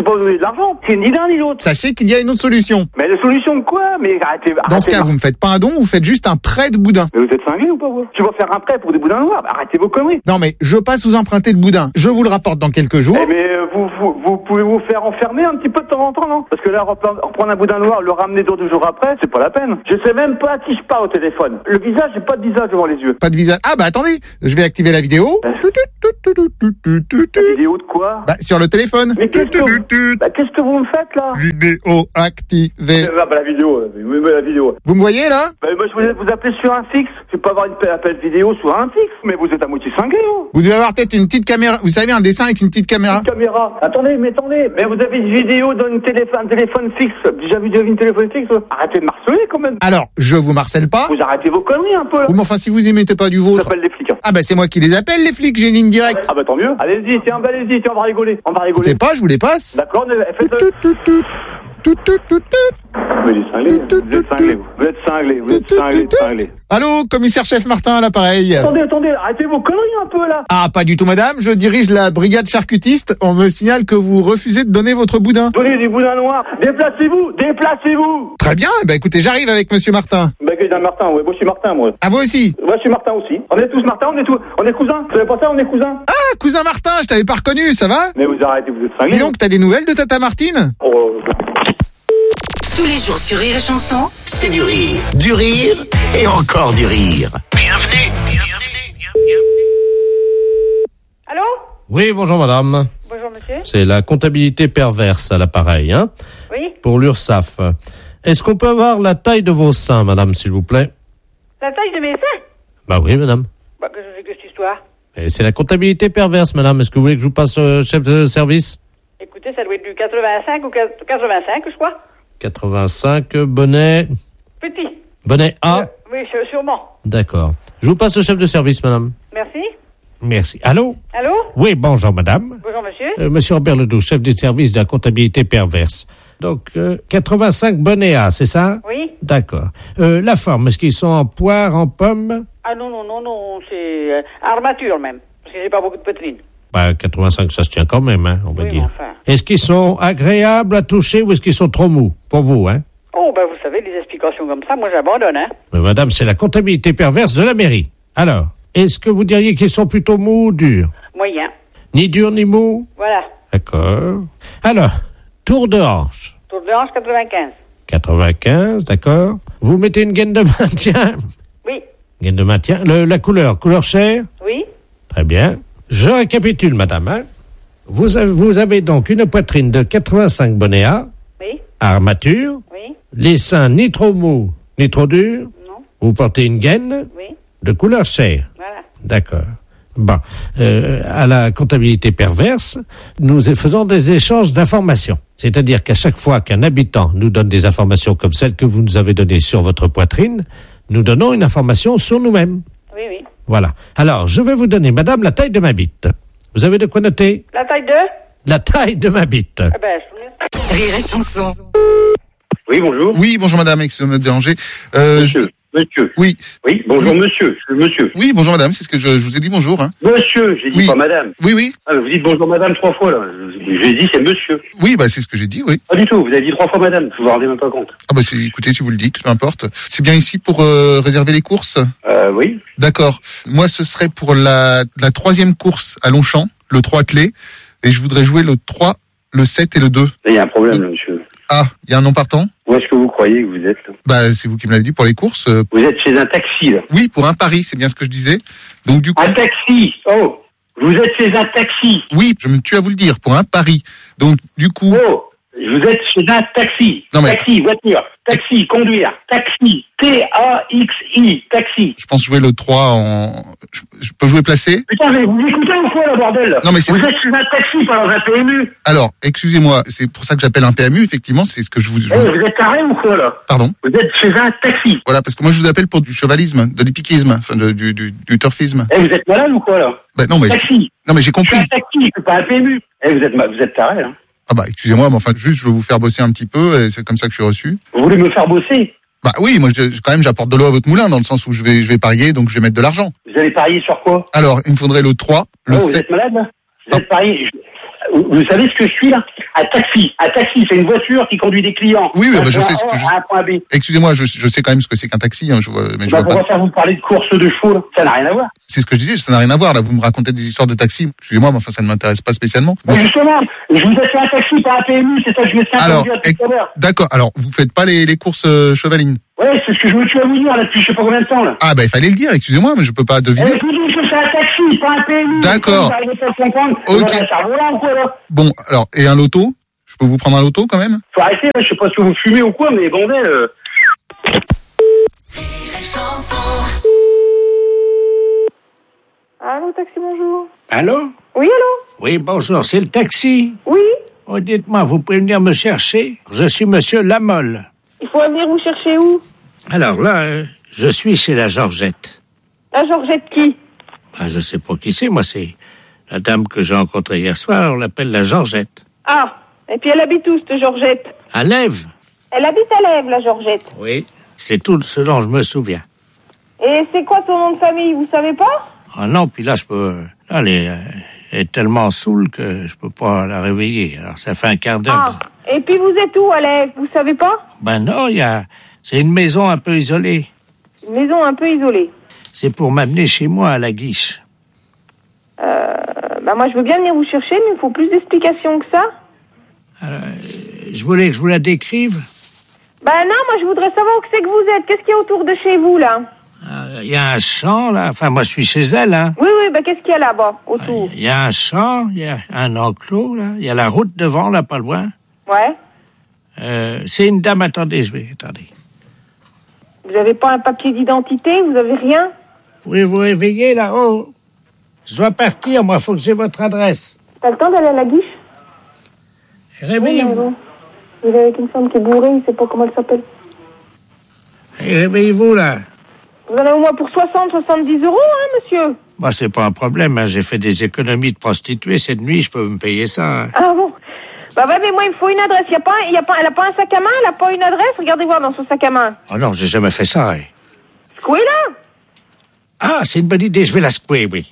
pas vous donner de l'argent. C'est ni l'un ni l'autre. Sachez qu'il y a une autre solution. Mais la solution de quoi? Mais arrêtez. Dans ce cas, vous ne faites pas un don, vous faites juste un prêt de boudin. Mais vous êtes cinglé ou pas, vous? Tu vas faire un prêt pour des boudins noirs? Arrêtez vos conneries. Non, mais je passe vous emprunter le boudin. Je vous le rapporte dans quelques jours. Eh mais vous pouvez vous faire enfermer un petit peu de temps en temps, non? Parce que là, reprendre un boudin noir, le ramener 2 jours après, c'est pas la peine. Je sais même pas à qui je parle au téléphone. Le visage, j'ai pas de visage devant les yeux. Pas de visage. Ah bah attendez, je vais activer la vidéo. La vidéo de quoi? Bah sur le téléphone. Mais qu'est-ce que vous me faites là? Vidéo activée. La vidéo, la vidéo. Vous me voyez là? Bah moi je vous appelle sur un fixe. Je peux pas avoir une appel vidéo sur un fixe. Mais vous êtes à moitié cinglé, hein. Vous devez avoir peut-être une petite caméra. Vous savez, un dessin avec une petite caméra. Une caméra. Attendez. Mais vous avez une vidéo dans un téléphone fixe. Déjà vu une téléphone fixe? Arrêtez de marceler quand même. Alors, je vous marcelle pas. Vous arrêtez vos conneries un peu là. Oui, mais enfin, si vous y mettez pas du vôtre. J'appelle les flics. Ah bah c'est moi qui les appelle les flics, j'ai une ligne directe. Ah bah tant mieux. Allez-y, tiens, on va rigoler. Écoutez pas, je vous les passe. D'accord, faites-le. Mais vous êtes cinglé. Allô, commissaire-chef Martin à l'appareil. Attendez, arrêtez vos conneries un peu là. Ah, pas du tout madame, je dirige la brigade charcutiste. On me signale que vous refusez de donner votre boudin. Donnez du boudin noir. Déplacez-vous. Très bien, bah écoutez, j'arrive avec monsieur Martin. Bah Martin, ouais, moi je suis Martin moi. Ah vous aussi? Ouais, je suis Martin aussi. On est tous Martin, on est cousins. Vous savez pas ça, on est cousins. Ah, cousin Martin, je t'avais pas reconnu, ça va? Mais vous arrêtez, vous êtes cinglés. Dis donc, t'as des nouvelles de Tata Martine? Tous les jours sur Rire et Chanson, c'est du rire et encore du rire. Bienvenue. Allô? Oui, bonjour madame. Bonjour monsieur. C'est la comptabilité perverse à l'appareil, hein? Oui. Pour l'URSSAF. Est-ce qu'on peut avoir la taille de vos seins, madame, s'il vous plaît? La taille de mes seins? Bah oui, madame. Bah, que je fais que cette histoire? Et c'est la comptabilité perverse, madame. Est-ce que vous voulez que je vous passe chef de service? Écoutez, ça doit être du 85 ou 85, je crois. 85, bonnet... Petit. Bonnet A? Oui, sûrement. D'accord. Je vous passe au chef de service, madame. Merci. Merci. Allô? Allô? Oui, bonjour madame. Bonjour monsieur. Monsieur Robert Ledoux, chef du service de la comptabilité perverse. Donc, 85 bonnets A, c'est ça? Oui. D'accord. La forme, est-ce qu'ils sont en poire, en pomme? Ah non, c'est armature même, parce que j'ai pas beaucoup de poitrine. Bah, 85, ça se tient quand même, hein, on va dire. Enfin. Est-ce qu'ils sont agréables à toucher ou est-ce qu'ils sont trop mous? Pour vous, hein? Oh, ben vous savez, les explications comme ça, moi j'abandonne, hein. Mais madame, c'est la comptabilité perverse de la mairie. Alors, est-ce que vous diriez qu'ils sont plutôt mous ou durs? Moyen. Ni durs ni mous? Voilà. D'accord. Alors, tour de hanche. Tour de hanche, 95. 95, d'accord. Vous mettez une gaine de maintien? Oui. Gaine de maintien. La couleur chair? Oui. Très bien. Je récapitule, madame. Hein. Vous avez donc une poitrine de 85 bonnets A. Oui. Armature. Oui. Les seins ni trop mous, ni trop durs. Non. Vous portez une gaine. Oui. De couleur chair. Voilà. D'accord. Bon. À la comptabilité perverse, nous faisons des échanges d'informations. C'est-à-dire qu'à chaque fois qu'un habitant nous donne des informations comme celles que vous nous avez données sur votre poitrine, nous donnons une information sur nous-mêmes. Oui, oui. Voilà. Alors, je vais vous donner, madame, la taille de ma bite. Vous avez de quoi noter? La taille de? La taille de ma bite. Ah ben, Rire et Chanson. Oui, bonjour. Oui, bonjour madame, excusez-moi de déranger. Monsieur. Oui. Oui, bonjour monsieur. Oui, bonjour madame, c'est ce que je vous ai dit bonjour. Hein. Monsieur, j'ai dit Oui. pas madame. Oui. Ah, vous dites bonjour madame 3 fois là. J'ai dit c'est monsieur. Oui, bah c'est ce que j'ai dit, oui. Pas du tout, vous avez dit 3 fois madame, vous vous rendez même pas compte. Ah bah écoutez, si vous le dites, peu importe. C'est bien ici pour réserver les courses? Oui. D'accord. Moi, ce serait pour la 3e course à Longchamp, le 3 clé, et je voudrais jouer le 3, le 7 et le 2. Il y a un problème là, monsieur. Ah, il y a un nom partant? Où est-ce que vous croyez que vous êtes là? Bah c'est vous qui me l'avez dit pour les courses. Vous êtes chez un taxi là. Oui, pour un pari, c'est bien ce que je disais. Donc du coup... Un taxi. Oh, vous êtes chez un taxi. Oui, je me tue à vous le dire, pour un pari. Donc du coup... Oh, vous êtes chez un taxi. Non, mais... Taxi, voiture, taxi, conduire, taxi, T-A-X-I, taxi. Je pense jouer le 3 en... Je peux jouer placé? Putain, mais vous écoutez ou quoi, là, bordel? Non, mais c'est vous êtes chez un taxi, pas dans un PMU. Alors, excusez-moi, c'est pour ça que j'appelle un PMU, effectivement, c'est ce que je vous... Vous êtes taré ou quoi, là? Pardon? Vous êtes chez un taxi. Voilà, parce que moi je vous appelle pour du chevalisme, de l'hippiquisme, enfin du turfisme. Vous êtes malade ou quoi, là? Bah, non, mais taxi. Non, mais j'ai compris. C'est un taxi, c'est pas un PMU. Vous êtes taré, hein? Ah bah, excusez-moi, mais enfin, juste, je veux vous faire bosser un petit peu, et c'est comme ça que je suis reçu. Vous voulez me faire bosser? Bah oui, moi, quand même, j'apporte de l'eau à votre moulin, dans le sens où je vais parier, donc je vais mettre de l'argent. Vous allez parier sur quoi? Alors, il me faudrait le 3, le 7... Vous êtes malade, là? Vous êtes parié... Vous savez ce que je suis là? Un taxi, c'est une voiture qui conduit des clients. Oui, bah, je sais ce que à un point B. Excusez-moi, je sais quand même ce que c'est qu'un taxi. Hein, mais je vois pourquoi pas. ça vous parlez de course de chevaux là? Ça n'a rien à voir. C'est ce que je disais, ça n'a rien à voir. Là, vous me racontez des histoires de taxi. Excusez-moi, mais enfin, ça ne m'intéresse pas spécialement. Mais justement, je vous ai fait un taxi par un PMU, c'est ça que je vais faire. Alors, d'accord. Alors, vous faites pas les courses chevalines? Ouais, c'est ce que je me suis à vous dire là depuis je sais pas combien de temps là. Ah bah il fallait le dire. Excusez-moi, mais je peux pas deviner. Je vous dis que c'est un taxi, pas un PMU. D'accord. Ok. Bon, alors, et un loto? Je peux vous prendre un loto quand même? Faut arrêter, je sais pas si vous fumez ou quoi, mais bordel. Allô, taxi, bonjour. Allô? Oui, allô? Oui, bonjour, c'est le taxi? Oui. Oh, dites-moi, vous pouvez venir me chercher? Je suis monsieur Lamolle. Il faut venir vous chercher où? Alors là, je suis chez la Georgette. La Georgette qui? Ah, je sais pas qui c'est, moi, c'est la dame que j'ai rencontrée hier soir, on l'appelle la Georgette. Ah, et puis elle habite où, cette Georgette? À Lèves? Elle habite à Lèves, la Georgette. Oui, c'est tout ce dont je me souviens. Et c'est quoi ton nom de famille, vous savez pas? Ah non, puis là, je peux... Là, elle est tellement saoule que je peux pas la réveiller. Alors, ça fait un quart d'heure. Ah, et puis vous êtes où, à Lèves? Vous savez pas? Ben non, c'est une maison un peu isolée. Une maison un peu isolée. C'est pour m'amener chez moi à la Guiche. Bah moi, je veux bien venir vous chercher, mais il faut plus d'explications que ça. Je voulais que je vous la décrive. Bah non, moi, je voudrais savoir où c'est que vous êtes. Qu'est-ce qu'il y a autour de chez vous, là? Il y a un champ, là. Enfin, moi, je suis chez elle, hein. Oui, bah qu'est-ce qu'il y a là-bas, autour? Il y a un champ, il y a un enclos, là. Il y a la route devant, là, pas loin. Ouais. C'est une dame, attendez. Vous avez pas un papier d'identité? Vous avez rien? Pouvez vous réveiller, là? Oh, je dois partir, moi, faut que j'ai votre adresse. T'as le temps d'aller à la Guiche? Réveillez-vous. Il est avec une femme qui est bourrée, il sait pas comment elle s'appelle. Réveillez-vous, là. Vous en avez au moins pour 70 euros, hein, monsieur? Bah, c'est pas un problème, hein. J'ai fait des économies de prostituée cette nuit, je peux me payer ça. Hein. Ah bon? Bah ouais, mais moi, il me faut une adresse. Elle a pas un sac à main, elle a pas une adresse? Regardez voir dans son sac à main. Oh non, j'ai jamais fait ça, hein. Secouez là. Ah, c'est une bonne idée, je vais la secouer, oui.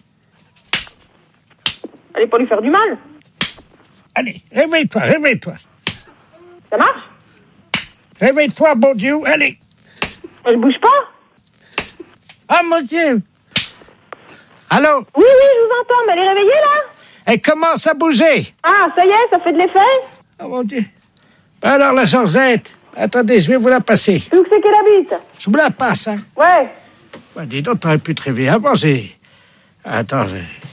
Allez pas lui faire du mal. Allez, réveille-toi. Ça marche? Réveille-toi, bon Dieu, allez. Elle bouge pas? Ah, mon Dieu. Allô? Oui, je vous entends, mais elle est réveillée, là? Elle commence à bouger. Ah, ça y est, ça fait de l'effet? Oh, mon Dieu. Alors, la Georgette, attendez, je vais vous la passer. Où c'est qu'elle habite? Je vous la passe, hein. Ouais. Ouais, dis donc, t'aurais pu te réveiller avant, Attends,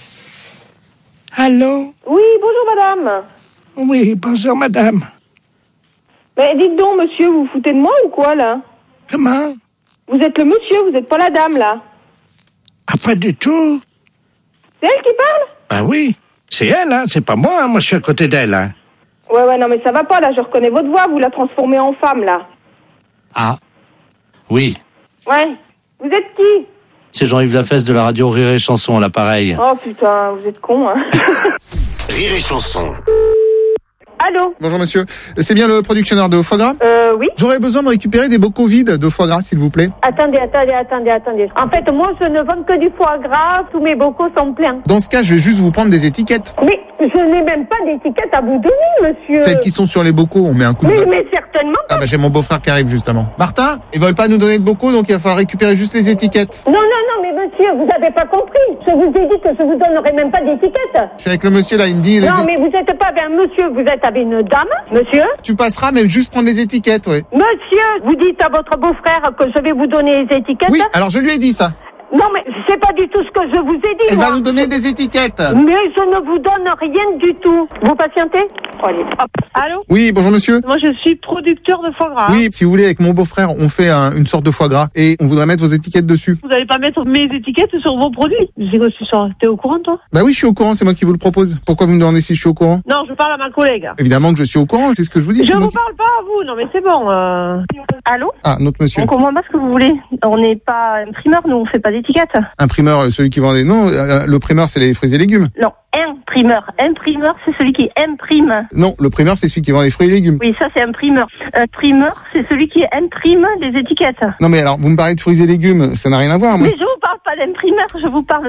Allô? Oui, bonjour, madame. Oui, bonjour, madame. Mais dites donc, monsieur, vous vous foutez de moi ou quoi, là? Comment? Vous êtes le monsieur, vous n'êtes pas la dame, là. Ah, pas du tout. C'est elle qui parle? Ben oui, c'est elle, hein, c'est pas moi, hein. Moi je suis à côté d'elle, hein. Ouais, non, mais ça va pas, là, je reconnais votre voix, vous la transformez en femme, là. Ah, oui. Ouais, vous êtes qui? C'est Jean-Yves Lafesse de la radio Rire et Chanson à l'appareil. Oh putain, vous êtes con, hein. Rire et Chanson. Allô? Bonjour monsieur, c'est bien le productionneur de foie gras? Oui. J'aurais besoin de récupérer des bocaux vides de foie gras, s'il vous plaît. Attendez. En fait, moi, je ne vends que du foie gras. Tous mes bocaux sont pleins. Dans ce cas, je vais juste vous prendre des étiquettes. Mais je n'ai même pas d'étiquette à vous donner, monsieur. Celles qui sont sur les bocaux, on met un coup de... Mais certainement pas. Ah bah j'ai mon beau-frère qui arrive justement. Martin, ils veulent pas nous donner de bocaux, donc il va falloir récupérer juste les étiquettes. Non, mais monsieur, vous n'avez pas compris. Je vous ai dit que je vous donnerai même pas d'étiquette. Je suis avec le monsieur là, il me dit... Non, mais vous n'êtes pas avec un monsieur, vous êtes avec une dame, monsieur. Tu passeras, mais juste prendre les étiquettes, ouais. Monsieur, vous dites à votre beau-frère que je vais vous donner les étiquettes. Oui, alors je lui ai dit ça. Non, mais c'est pas du tout ce que je vous ai dit, Elle moi. va nous donner des étiquettes. Mais je ne vous donne rien du tout. Vous patientez? Allez, hop. Allô? Oui, bonjour monsieur. Moi, je suis producteur de foie gras. Oui, si vous voulez, avec mon beau-frère, on fait une sorte de foie gras et on voudrait mettre vos étiquettes dessus. Vous n'allez pas mettre mes étiquettes sur vos produits? J'ai reçu ça. T'es au courant, toi? Bah oui, je suis au courant, c'est moi qui vous le propose. Pourquoi vous me demandez si je suis au courant? Non, je parle à ma collègue. Évidemment que je suis au courant, c'est ce que je vous dis. Je vous parle pas à vous, non mais c'est bon. Allô? Ah, notre monsieur. On comprend pas ce que vous voulez. On n'est pas imprimeur, nous, on fait pas d'étiquette. Imprimeur, celui qui vend des... Non, le primeur, c'est les fruits et légumes. Non, imprimeur. Imprimeur, c'est celui qui imprime. Non, le primeur, c'est celui qui vend les fruits et légumes. Oui, ça c'est imprimeur. Imprimeur, c'est celui qui imprime les étiquettes. Non mais alors, vous me parlez de fruits et légumes, ça n'a rien à voir. Moi. Mais je vous parle pas d'imprimeur, je vous parle de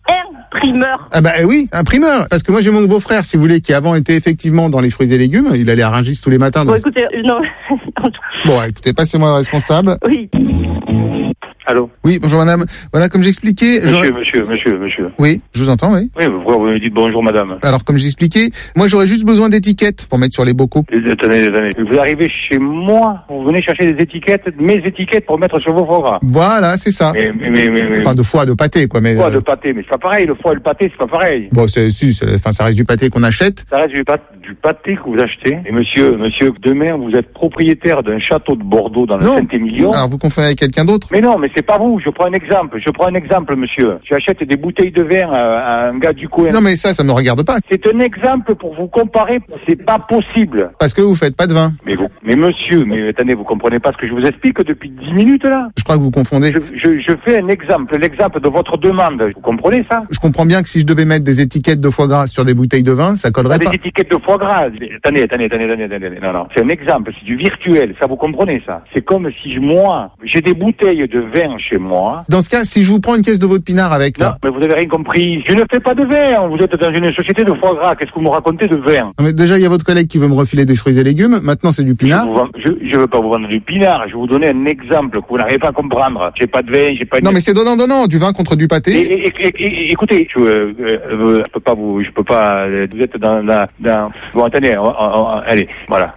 Imprimeur. Ah bah oui, imprimeur. Parce que moi j'ai mon beau-frère, si vous voulez, qui avant était effectivement dans les fruits et légumes. Il allait à Rungis tous les matins. Bon, Donc... écoutez, non. Bon, écoutez, passez-moi le responsable. Oui. Allô? Oui, bonjour madame. Voilà, comme j'expliquais... Monsieur. Oui, je vous entends, oui. Oui, pourquoi vous me dites bonjour madame? Alors, comme j'expliquais, moi j'aurais juste besoin d'étiquettes pour mettre sur les bocaux. Attendez. Vous arrivez chez moi, vous venez chercher des étiquettes, mes étiquettes pour mettre sur vos foie gras. Voilà, c'est ça. Mais... Enfin, de foie, de pâté, quoi. Mais, foie de pâté, mais c'est pas pareil, le foie et le pâté, c'est pas pareil. Bon, ça reste du pâté qu'on achète. Ça reste du pâté que vous achetez. Et monsieur, demain, vous êtes propriétaire d'un château de Bordeaux dans le Saint-Émilion. Alors, vous confondez avec quelqu'un d'autre? Mais non, mais c'est pas vous. Je prends un exemple, monsieur. Tu achètes des bouteilles de vin à un gars du coin. Non, mais ça me regarde pas. C'est un exemple pour vous comparer. C'est pas possible. Parce que vous faites pas de vin. Mais monsieur, attendez, vous comprenez pas ce que je vous explique depuis 10 minutes, là? Je crois que vous confondez. Je fais un exemple, l'exemple de votre demande. Vous comprenez ça? Je comprends bien que si je devais mettre des étiquettes de foie gras sur des bouteilles de vin, ça collerait pas. Des étiquettes de foie gras. Attendez. Non. C'est un exemple, c'est du virtuel. Ça, vous comprenez ça? C'est comme si moi, j'ai des bouteilles de vin chez moi. Dans ce cas, si je vous prends une caisse de veau de pinard avec... Non, mais vous avez rien compris. Je ne fais pas de vin. Vous êtes dans une société de foie gras. Qu'est-ce que vous me racontez de vin? Non, mais déjà, il y a votre collègue qui veut me refiler des fruits et légumes. Maintenant, c'est du pinard. Je veux pas vous vendre du pinard. Je vais vous donner un exemple que vous n'arrivez pas à comprendre. J'ai pas de vin, j'ai pas de... Non, mais c'est donnant. Du vin contre du pâté. Écoutez, je peux pas vous êtes dans... Bon, attendez, allez, voilà.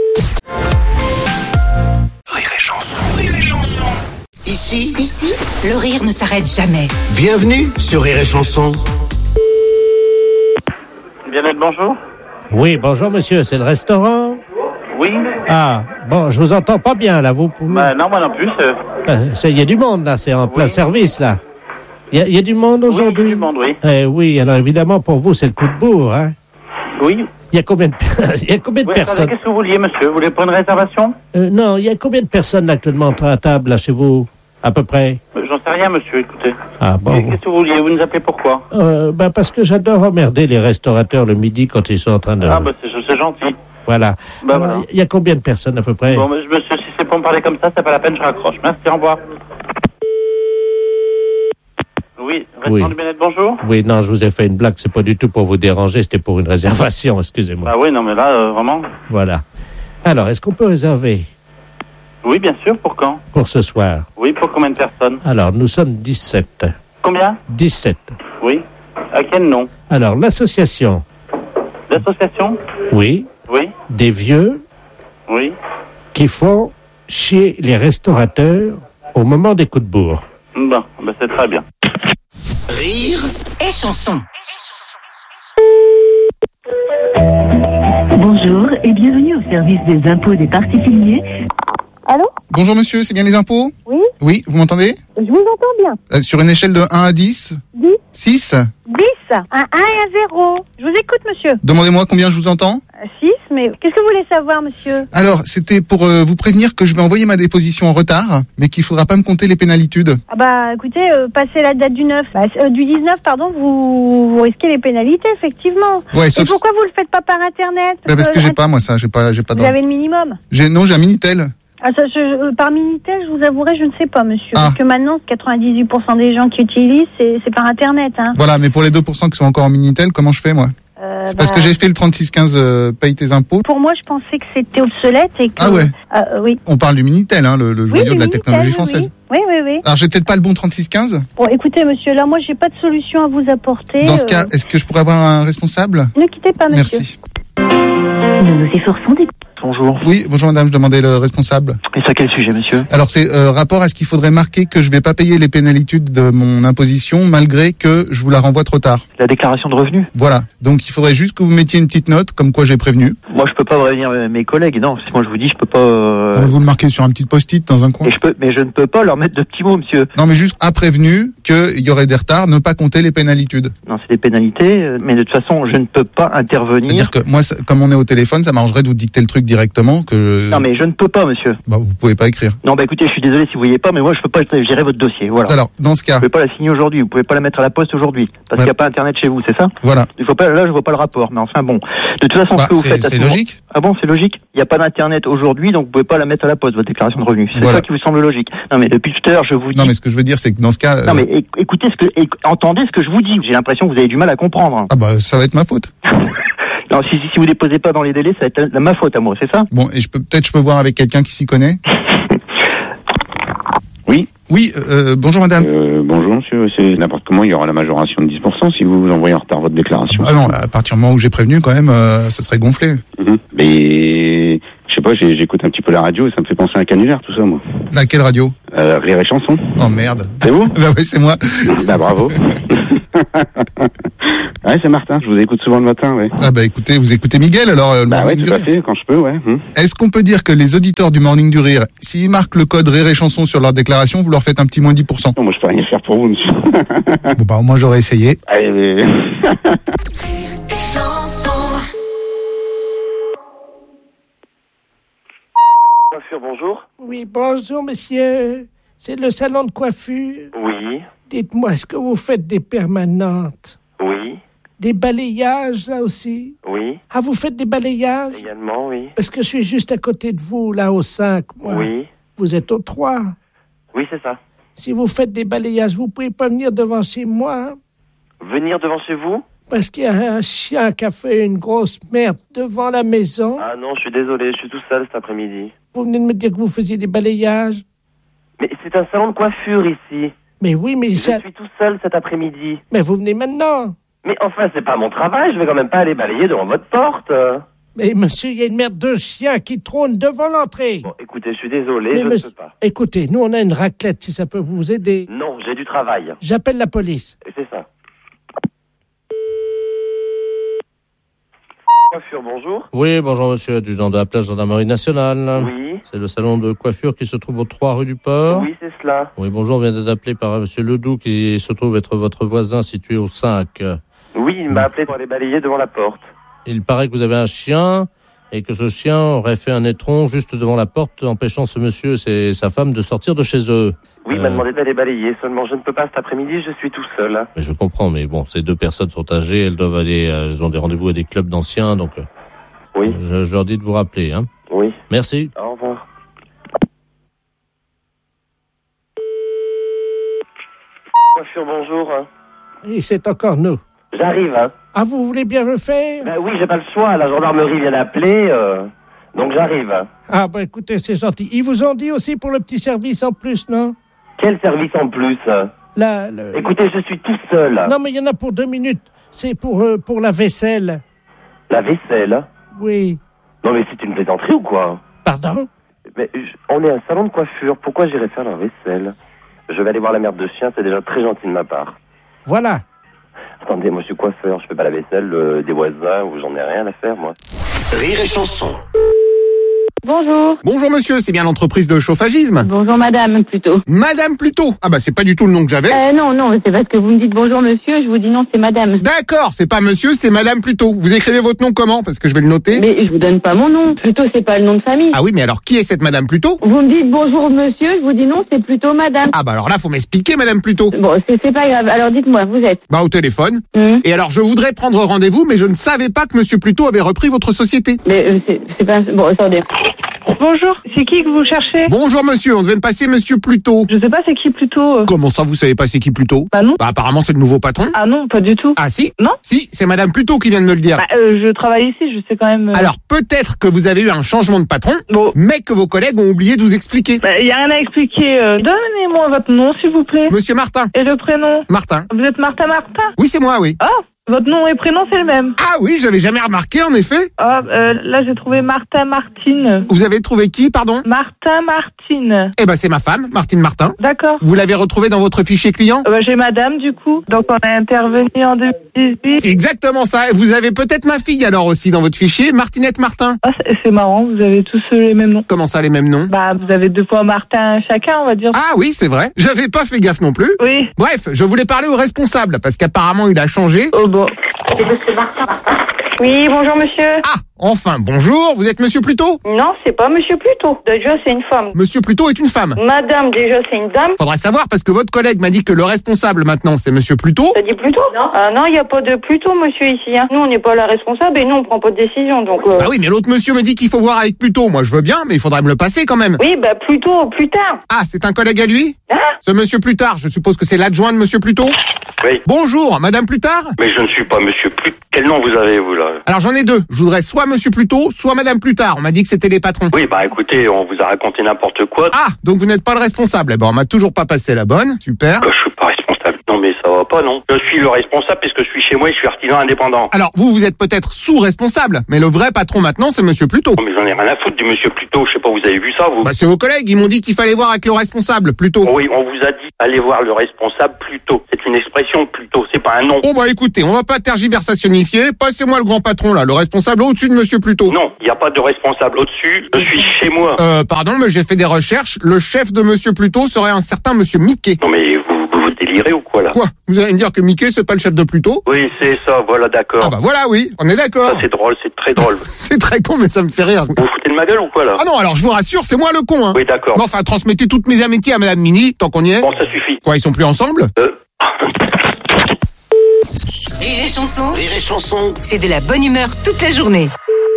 Rire et chanson. Ici, le rire ne s'arrête jamais. Bienvenue sur Rire et chanson. Bien-être, bonjour. Oui, bonjour monsieur, c'est le restaurant? Oui. Ah, bon, je vous entends pas bien là, vous pouvez... Non, moi non plus. Il y a du monde là, c'est en plein service là. Il y a du monde aujourd'hui? Oui, il y a du monde, oui. Oui, alors évidemment pour vous c'est le coup de bourre, hein? Oui. Il y a combien de personnes? Qu'est-ce que vous vouliez, monsieur? Vous voulez prendre une réservation? Non, il y a combien de personnes actuellement à table là chez vous, à peu près? J'en sais rien, monsieur, écoutez. Ah bon. Qu'est-ce que vous vouliez? Vous nous appelez pourquoi? Parce que j'adore emmerder les restaurateurs le midi quand ils sont en train de... Ah, c'est gentil. Voilà. Voilà. Il y a combien de personnes à peu près? Bon, monsieur, si c'est pour me parler comme ça, c'est pas la peine, je raccroche. Merci, au revoir. Oui, restaurant du bien-être, bonjour. Oui, non, je vous ai fait une blague, c'est pas du tout pour vous déranger, c'était pour une réservation, excusez-moi. Ah oui, non, mais là, vraiment. Voilà. Alors, est-ce qu'on peut réserver? Oui, bien sûr, pour quand? Pour ce soir. Oui, pour combien de personnes? Alors, nous sommes 17. Combien? 17. Oui. À quel nom? Alors, l'association. L'association? Oui. Oui. Des vieux. Oui. Qui font chier les restaurateurs au moment des coups de bourre. Bon, c'est très bien. Rire et chanson. Bonjour et bienvenue au service des impôts des particuliers. Allô? Bonjour monsieur, c'est bien les impôts? Oui. Oui, vous m'entendez? Je vous entends bien. Sur une échelle de 1 à 10? 10. 6? 10. Un 1 et un 0. Je vous écoute, monsieur. Demandez-moi combien je vous entends? 6, mais qu'est-ce que vous voulez savoir, monsieur? Alors, c'était pour vous prévenir que je vais envoyer ma déposition en retard, mais qu'il faudra pas me compter les pénalitudes. Ah bah, écoutez, passez la date du 9. Du 19, pardon, vous risquez les pénalités, effectivement. Ouais, Et pourquoi vous le faites pas par Internet? Parce que j'ai pas, moi, ça. J'ai pas Vous avez le minimum? Non, j'ai un Minitel. Ah, par Minitel, je vous avouerai, je ne sais pas, monsieur. Parce que maintenant, 98% des gens qui utilisent, c'est par Internet. Hein. Voilà, mais pour les 2% qui sont encore en Minitel, comment je fais, moi? Parce que j'ai fait le 3615 paye tes impôts. Pour moi, je pensais que c'était obsolète et que... Ah ouais. Oui. On parle du Minitel, hein, le joyau de la technologie française. Oui. Alors, j'ai peut-être pas le bon 3615. Bon, écoutez, monsieur, là, moi, j'ai pas de solution à vous apporter. Dans ce cas, est-ce que je pourrais avoir un responsable? Ne quittez pas, monsieur. Merci. Nous nous efforçons d'écouter. Bonjour. Oui, bonjour madame, je demandais le responsable. Et c'est à quel sujet, monsieur? Alors c'est rapport à ce qu'il faudrait marquer que je vais pas payer les pénalitudes de mon imposition malgré que je vous la renvoie trop tard. La déclaration de revenus? Voilà, donc il faudrait juste que vous mettiez une petite note comme quoi j'ai prévenu. Moi je peux pas prévenir mes collègues, non, moi je vous dis je peux pas... Vous le marquez sur un petit post-it dans un coin. Mais je ne peux pas leur mettre de petits mots, monsieur. Non mais juste a prévenu qu'il y aurait des retards, ne pas compter les pénalitudes. Non, c'est des pénalités, mais de toute façon je ne peux pas intervenir. C'est-à-dire que moi, comme on est au téléphone, ça m'arrangerait de vous dicter le truc j'écrive directement que... Non, mais je ne peux pas, monsieur. Bah, vous pouvez pas écrire. Non, bah écoutez, je suis désolé si vous voyez pas, mais moi, je peux pas gérer votre dossier, voilà. Alors, dans ce cas... Vous pouvez pas la signer aujourd'hui, vous pouvez pas la mettre à la poste aujourd'hui, parce qu'il n'y a pas Internet chez vous, c'est ça? Voilà. Il faut pas, là, je vois pas le rapport, mais enfin bon. De toute façon, ce que vous faites... C'est logique. Ah bon, c'est logique? Il n'y a pas d'Internet aujourd'hui, donc vous pouvez pas la mettre à la poste, votre déclaration de revenus. C'est voilà. ça qui vous semble logique. Non, mais depuis tout à l'heure, je vous dis... Non, mais ce que je veux dire, c'est que dans ce cas... Non, mais écoutez entendez ce que je vous dis. J'ai l'impression que vous avez du mal à comprendre. Ah bah, ça va être ma faute. Non, si vous déposez pas dans les délais, ça va être ma faute à moi, c'est ça? Bon, et je peux voir avec quelqu'un qui s'y connaît. Oui. Oui, bonjour madame. Bonjour monsieur, c'est n'importe comment, il y aura la majoration de 10% si vous envoyez en retard votre déclaration. Ah non, à partir du moment où j'ai prévenu, quand même, ça serait gonflé. Mais, je sais pas, j'écoute un petit peu la radio et ça me fait penser à un canulaire, tout ça, moi. Laquelle radio? Rire et chanson. Oh merde. C'est vous? Bah oui, c'est moi. Bah bravo. Ouais, c'est Martin, je vous écoute souvent le matin, ouais. Ah bah écoutez, vous écoutez Miguel, alors... Bah ouais, tout à fait, quand je peux, ouais. Est-ce qu'on peut dire que les auditeurs du Morning du Rire, s'ils marquent le code Rire et Chanson sur leur déclaration, vous leur faites un petit moins 10%? Non, moi je peux rien faire pour vous, monsieur. Bon bah au moins j'aurais essayé. Allez, Coiffure, bonjour. Oui, bonjour, monsieur. C'est le salon de coiffure. Oui. Dites-moi, est-ce que vous faites des permanentes? Oui. Des balayages, là aussi? Oui. Ah, vous faites des balayages? Également, oui. Parce que je suis juste à côté de vous, là, au 5, moi. Oui. Vous êtes au 3. Oui, c'est ça. Si vous faites des balayages, vous pouvez pas venir devant chez moi, hein? Venir devant chez vous? Parce qu'il y a un chien qui a fait une grosse merde devant la maison. Ah non, je suis désolé, je suis tout seul cet après-midi. Vous venez de me dire que vous faisiez des balayages. Mais c'est un salon de coiffure ici. Mais oui, mais je ça... suis tout seul cet après-midi. Mais vous venez maintenant. Mais enfin, c'est pas mon travail, je vais quand même pas aller balayer devant votre porte. Mais monsieur, il y a une merde de chien qui trône devant l'entrée. Bon, écoutez, je suis désolé, mais je ne peux pas. Écoutez, nous on a une raclette, si ça peut vous aider. Non, j'ai du travail. J'appelle la police. C'est ça. Coiffure, bonjour. Oui, bonjour monsieur, adjudant de la place gendarmerie nationale. Oui. C'est le salon de coiffure qui se trouve au 3 rue du Port. Oui, c'est cela. Oui, bonjour, on vient d'être appelé par monsieur Ledoux qui se trouve être votre voisin situé au 5. Oui, il m'a appelé pour aller balayer devant la porte. Il paraît que vous avez un chien et que ce chien aurait fait un étron juste devant la porte, empêchant ce monsieur et sa femme de sortir de chez eux. Oui, il m'a demandé d'aller balayer, seulement je ne peux pas cet après-midi, je suis tout seul. Mais je comprends, mais bon, ces deux personnes sont âgées, elles doivent aller, elles ont des rendez-vous à des clubs d'anciens, donc oui. Je leur dis de vous rappeler. Hein. Oui. Merci. Au revoir. Coiffure, bonjour. Et c'est encore nous. J'arrive, hein. Ah, vous voulez bien le faire? Ben oui, j'ai pas le choix, la gendarmerie vient d'appeler, donc j'arrive. Ah, bah écoutez, c'est gentil. Ils vous ont dit aussi pour le petit service en plus, non? Quel service en plus? Écoutez, je suis tout seul. Non, mais il y en a pour 2 minutes. C'est pour la vaisselle. La vaisselle? Oui. Non, mais c'est une plaisanterie ou quoi? Pardon? Mais on est un salon de coiffure, pourquoi j'irais faire la vaisselle? Je vais aller voir la merde de chien, c'est déjà très gentil de ma part. Voilà. Attendez, moi je suis coiffeur, je fais pas la vaisselle des voisins ou j'en ai rien à faire, moi. Rire et chanson. Bonjour. Bonjour monsieur, c'est bien l'entreprise de chauffagisme? Bonjour madame, plutôt. Madame plutôt? Ah bah c'est pas du tout le nom que j'avais. Non, c'est parce que vous me dites bonjour monsieur, je vous dis non, c'est madame. D'accord, c'est pas monsieur, c'est madame plutôt. Vous écrivez votre nom comment? Parce que je vais le noter. Mais je vous donne pas mon nom, plutôt c'est pas le nom de famille. Ah oui, mais alors qui est cette madame plutôt? Vous me dites bonjour monsieur, je vous dis non, c'est plutôt madame. Ah bah alors là, faut m'expliquer madame plutôt. Bon, c'est pas grave, alors dites-moi, vous êtes? Bah au téléphone. Et alors je voudrais prendre rendez-vous, mais je ne savais pas que monsieur Plutôt avait repris votre société. Mais c'est pas... Bon, attendez. Bonjour, c'est qui que vous cherchez? Bonjour monsieur, on devait me passer monsieur Plutôt. Je sais pas c'est qui Plutôt. Comment ça vous savez pas c'est qui Plutôt? Bah non. Bah apparemment c'est le nouveau patron. Ah non, pas du tout. Ah si? Non. Si, c'est madame Plutôt qui vient de me le dire. Bah, je travaille ici, je sais quand même... Alors peut-être que vous avez eu un changement de patron, mais que vos collègues ont oublié de vous expliquer. Bah y a rien à expliquer. Donnez-moi votre nom s'il vous plaît. Monsieur Martin. Et le prénom? Martin. Vous êtes Martin? Oui c'est moi, oui. Ah, votre nom et prénom c'est le même. Ah oui, j'avais jamais remarqué en effet. Ah, là j'ai trouvé Martin Martine. Vous avez trouvé qui, pardon? Martin Martine. Eh ben c'est ma femme, Martine Martin. D'accord. Vous l'avez retrouvée dans votre fichier client? J'ai madame du coup. Donc on a intervenu en 2018. C'est exactement ça. Vous avez peut-être ma fille alors aussi dans votre fichier, Martinette Martin. Ah, c'est marrant, vous avez tous les mêmes noms. Comment ça les mêmes noms? Bah vous avez 2 fois Martin chacun on va dire. Ah oui c'est vrai, j'avais pas fait gaffe non plus. Oui. Bref, je voulais parler au responsable parce qu'apparemment il a changé. Oh bon. Oui, bonjour monsieur. Ah, enfin, bonjour, vous êtes monsieur Pluto? Non, c'est pas monsieur Pluto. Déjà, c'est une femme. Monsieur Pluto est une femme. Madame, déjà, c'est une dame. Faudrait savoir parce que votre collègue m'a dit que le responsable maintenant, c'est monsieur Pluto. T'as dit Pluto? Non. Ah non, il n'y a pas de Pluto, monsieur, ici. Hein. Nous, on n'est pas la responsable et nous, on prend pas de décision, donc... Bah oui, mais l'autre monsieur me dit qu'il faut voir avec Pluto. Moi, je veux bien, mais il faudrait me le passer quand même. Oui, bah Pluto, plus tard. Ah, c'est un collègue à lui? Hein? Ce monsieur Plutard, je suppose que c'est l'adjoint de monsieur Pluto? Oui. Bonjour, madame Plutard? Mais je ne suis pas monsieur Pluto. Quel nom vous avez, vous, là? Alors j'en ai deux. Je voudrais soit monsieur Pluto, soit madame Plutard. On m'a dit que c'était les patrons. Oui, bah écoutez, on vous a raconté n'importe quoi. Ah, donc vous n'êtes pas le responsable. Eh ben, on m'a toujours pas passé la bonne. Super. Je suis pas responsable. Non, mais ça va pas, non. Je suis le responsable puisque je suis chez moi et je suis artisan indépendant. Alors, vous êtes peut-être sous-responsable, mais le vrai patron maintenant, c'est monsieur Pluto. Non, mais j'en ai rien à foutre du monsieur Pluto. Je sais pas, vous avez vu ça, vous? Bah, c'est vos collègues. Ils m'ont dit qu'il fallait voir avec le responsable, Pluto. Oui, on vous a dit, allez voir le responsable Pluto. C'est une expression, Pluto. C'est pas un nom. Bon, bah, écoutez, on va pas tergiversationifier. Passez-moi le grand patron, là, le responsable au-dessus de monsieur Pluto. Non, il n'y a pas de responsable au-dessus. Je suis chez moi. Pardon, mais j'ai fait des recherches. Le chef de monsieur Pluto serait un certain monsieur Mickey. Non, mais vous délirez ou quoi, là? Quoi? Vous allez me dire que Mickey, c'est pas le chef de Pluto? Oui, c'est ça, voilà, d'accord. Ah bah voilà, oui, on est d'accord. Ça, c'est drôle, c'est très drôle. C'est très con, mais ça me fait rire. Vous foutez de ma gueule ou quoi, là? Ah non, alors je vous rassure, c'est moi le con, hein. Oui, d'accord. Mais enfin, transmettez toutes mes amitiés à madame Mini, tant qu'on y est. Bon, ça suffit. Quoi, ils sont plus ensemble? Rire et chanson. Rire et chanson. C'est de la bonne humeur toute la journée.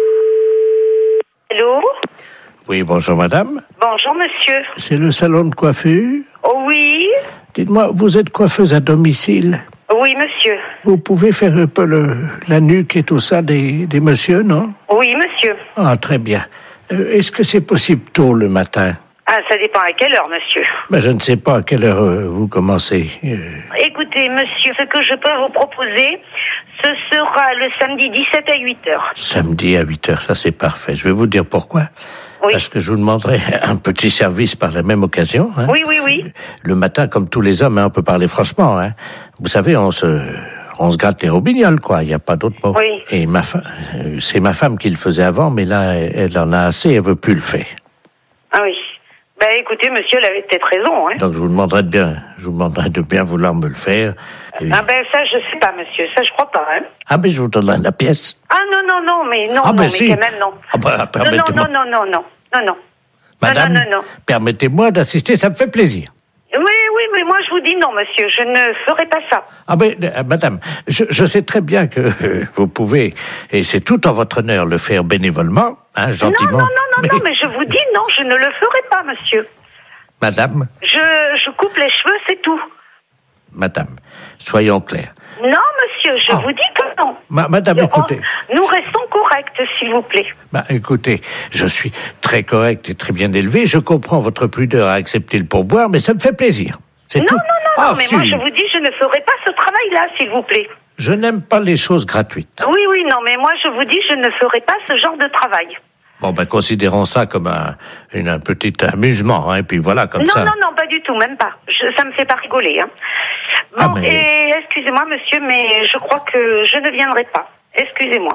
Allô? Oui, bonjour madame. Bonjour monsieur. C'est le salon de coiffure? Oh oui? Dites-moi, vous êtes coiffeuse à domicile? Oui monsieur. Vous pouvez faire un peu la nuque et tout ça des messieurs, non? Oui monsieur. Ah, très bien. Est-ce que c'est possible tôt le matin? Ah, ça dépend à quelle heure monsieur. Ben, je ne sais pas à quelle heure vous commencez. Écoutez monsieur, ce que je peux vous proposer, ce sera le samedi 17 à 8h. Samedi à 8h, ça c'est parfait. Je vais vous dire pourquoi. Oui. Parce que je vous demanderai un petit service par la même occasion. Hein. Oui, oui, oui. Le matin, comme tous les hommes, hein, on peut parler franchement. Hein. Vous savez, on se gratte les robignoles, quoi. Il n'y a pas d'autre mot. Oui. Et c'est ma femme qui le faisait avant, mais là, elle en a assez, elle veut plus le faire. Ah oui. Ben écoutez, monsieur, elle avait peut-être raison. Hein. Donc je vous demanderai de bien vouloir me le faire. Et... Ah ben ça, je sais pas, monsieur. Ça, je crois pas. Hein. Ah ben je vous donnerai la pièce. Ah non, mais non, ah, ben, non, si. mais quand même non. Ah ben, permettez-moi. Non. Madame, non. Permettez-moi d'assister, ça me fait plaisir. Oui, mais moi je vous dis non, monsieur, je ne ferai pas ça. Ah ben, madame, je sais très bien que vous pouvez, et c'est tout en votre honneur, le faire bénévolement, hein, gentiment. Non, mais je vous dis non, je ne le ferai pas, monsieur. Madame? Je coupe les cheveux, c'est tout. Madame, soyons clairs. Non, monsieur, je vous dis que non. Madame, écoutez. Nous restons corrects, s'il vous plaît. Écoutez, je suis très correct et très bien élevé. Je comprends votre pudeur à accepter le pourboire, mais ça me fait plaisir. C'est tout. Non, mais moi, je vous dis, je ne ferai pas ce travail-là, s'il vous plaît. Je n'aime pas les choses gratuites. Oui, non, mais moi, je vous dis, je ne ferai pas ce genre de travail. Bon, considérons ça comme un petit amusement, hein, et puis voilà, comme ça. Non, pas du tout, même pas. Ça me fait pas rigoler, hein. Bon, et excusez-moi, monsieur, mais je crois que je ne viendrai pas. Excusez-moi.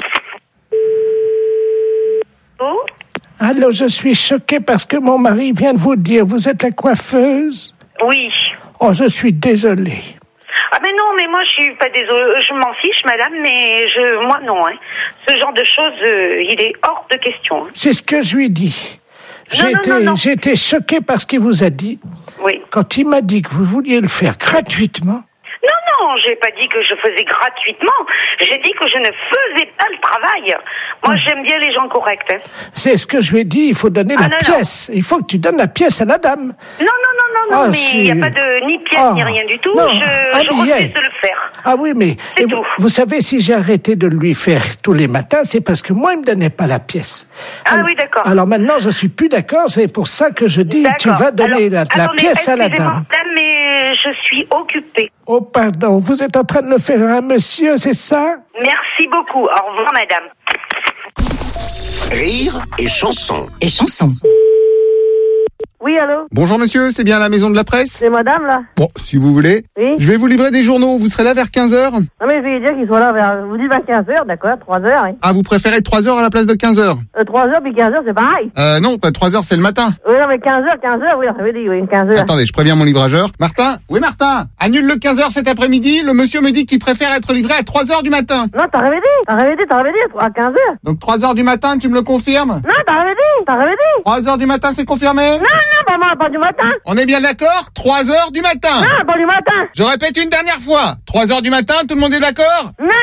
Oh? Allô, je suis choquée parce que mon mari vient de vous dire, vous êtes la coiffeuse? Oui. Oh, je suis désolé. Ah mais non, mais moi je suis pas désolée, je m'en fiche madame, mais moi non, hein. Ce genre de choses, il est hors de question. Hein. C'est ce que je lui dis. J'ai été choquée par ce qu'il vous a dit. Oui. Quand il m'a dit que vous vouliez le faire gratuitement. Non, j'ai pas dit que je faisais gratuitement. J'ai dit que je ne faisais pas le travail. Moi, j'aime bien les gens corrects. Hein. C'est ce que je lui ai dit, il faut donner la pièce. Il faut que tu donnes la pièce à la dame. Non, mais il n'y a pas de ni pièce ni rien du tout. Non, je refuse de le faire. Ah oui, mais vous savez, si j'ai arrêté de lui faire tous les matins, c'est parce que moi, il me donnait pas la pièce. Oui, d'accord. Alors maintenant, je suis plus d'accord, c'est pour ça que je dis, tu vas donner la pièce à la dame. Mais je suis occupée. Oh, pardon, vous êtes en train de le faire à un monsieur, c'est ça? Merci beaucoup. Au revoir, madame. Rire et chanson. Et chanson. Oui, allô? Bonjour monsieur, c'est bien la maison de la presse? C'est madame, là? Bon, si vous voulez. Oui? Je vais vous livrer des journaux, vous serez là vers 15h? Non, mais je vais dire qu'il soit là vers, vous dites vers 15h, d'accord, 3h, hein. Ah, vous préférez 3h à la place de 15h? 3h puis 15h, c'est pareil. Non, pas 3h, c'est le matin. Oui, non, mais 15h, oui, ça veut dire, oui, 15h. Attendez, je préviens mon livrageur. Martin? Oui, Martin? Annule le 15h cet après-midi, le monsieur me dit qu'il préfère être livré à 3h du matin. Non, t'as rêvé dit, à 15h. Donc 3h du matin, tu me le confirmes? Non, t'as rêvé dit. 3h du matin, c'est confirmé? Non, pas du matin. On est bien d'accord? 3h du matin. Non, pas du matin. Je répète une dernière fois. 3h du matin, tout le monde est d'accord? Non.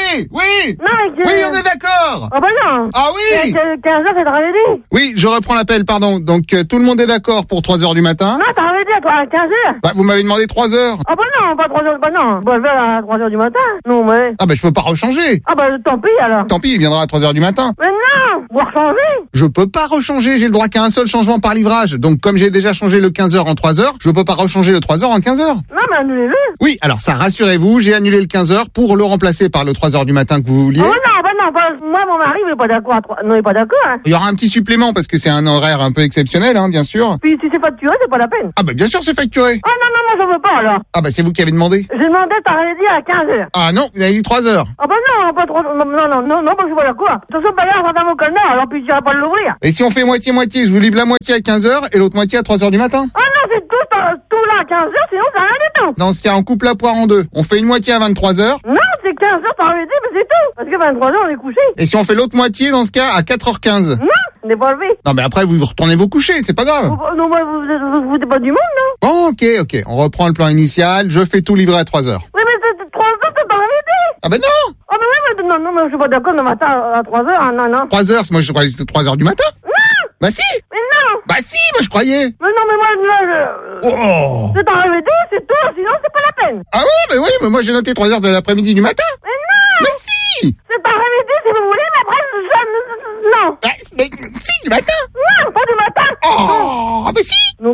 Oui. Non, mais Oui, on est d'accord. Ah bah non. Ah oui. 15h, c'est t'as rêvé dit. Oui, je reprends l'appel, pardon. Donc tout le monde est d'accord pour 3h du matin? Non, t'as rêvé dit à 15h. Bah, vous m'avez demandé 3h. Ah bah non, pas 3h, bah non. Bah, je vais à 3h du matin. Non, mais. Ah bah je peux pas rechanger. Ah bah tant pis alors. Tant pis, il viendra à 3h du matin. Mais non, vous rechanger. Je peux pas rechanger, j'ai le droit qu'à un seul changement par livrage. Donc comme j'ai déjà changé le 15h en 3h, je peux pas rechanger le 3h en 15h. Non, mais annulez-le. Oui, alors ça, rassurez-vous, j'ai annulé le 15h pour le remplacer par le 3h du matin que vous vouliez. Oh non, moi mon mari il est pas d'accord non, il est pas d'accord, hein. Il y aura un petit supplément parce que c'est un horaire un peu exceptionnel, hein, bien sûr. Puis si c'est facturé, c'est pas la peine. Ah bah bien sûr c'est facturé. Ah non, moi je veux pas alors. Ah bah c'est vous qui avez demandé. J'ai demandé, t'avais dit à 15h. Ah non, vous avez dit 3h. Ah bah non, pas trop, non, parce que je suis pas d'accord. De toute façon, pas là, on va dans mon canard, alors puis tu vas pas l'ouvrir. Et si on fait moitié-moitié, je vous livre la moitié à 15h et l'autre moitié à 3h du matin? Ah non, c'est tout là à 15h, sinon c'est rien du tout. Dans ce cas, on coupe la poire en deux. On fait une moitié à 23h. Non, c'est 15h, t'avais dit, mais c'est tout. Parce que 23h, on est couché. Et si on fait l'autre moitié, dans ce cas, à 4h15? Non, on n'est pas levé. Non, mais après, vous retournez vous coucher, c'est pas grave. Non, vous foutez pas du monde, non? Bon, ok. On reprend le plan initial. Je fais tout livrer à 3h. Oui, mais c'est 3h, c'est pas vérité. Ah ben non. Ah ben oui, mais non, mais je suis pas d'accord le matin à 3h, hein, non. 3h, moi je croyais que c'était 3h du matin. Non. Bah si. Mais non. Bah si, moi je croyais. Mais non, mais moi, Oh. c'est un réveillé, c'est tout, sinon c'est pas la peine. Ah mais moi j'ai noté 3h de l'après-midi du matin. Mais non. Mais si. C'est un réveillé si vous voulez, mais après, non. Mais si, du matin. Non, pas du matin. Oh, ah mais si. Non,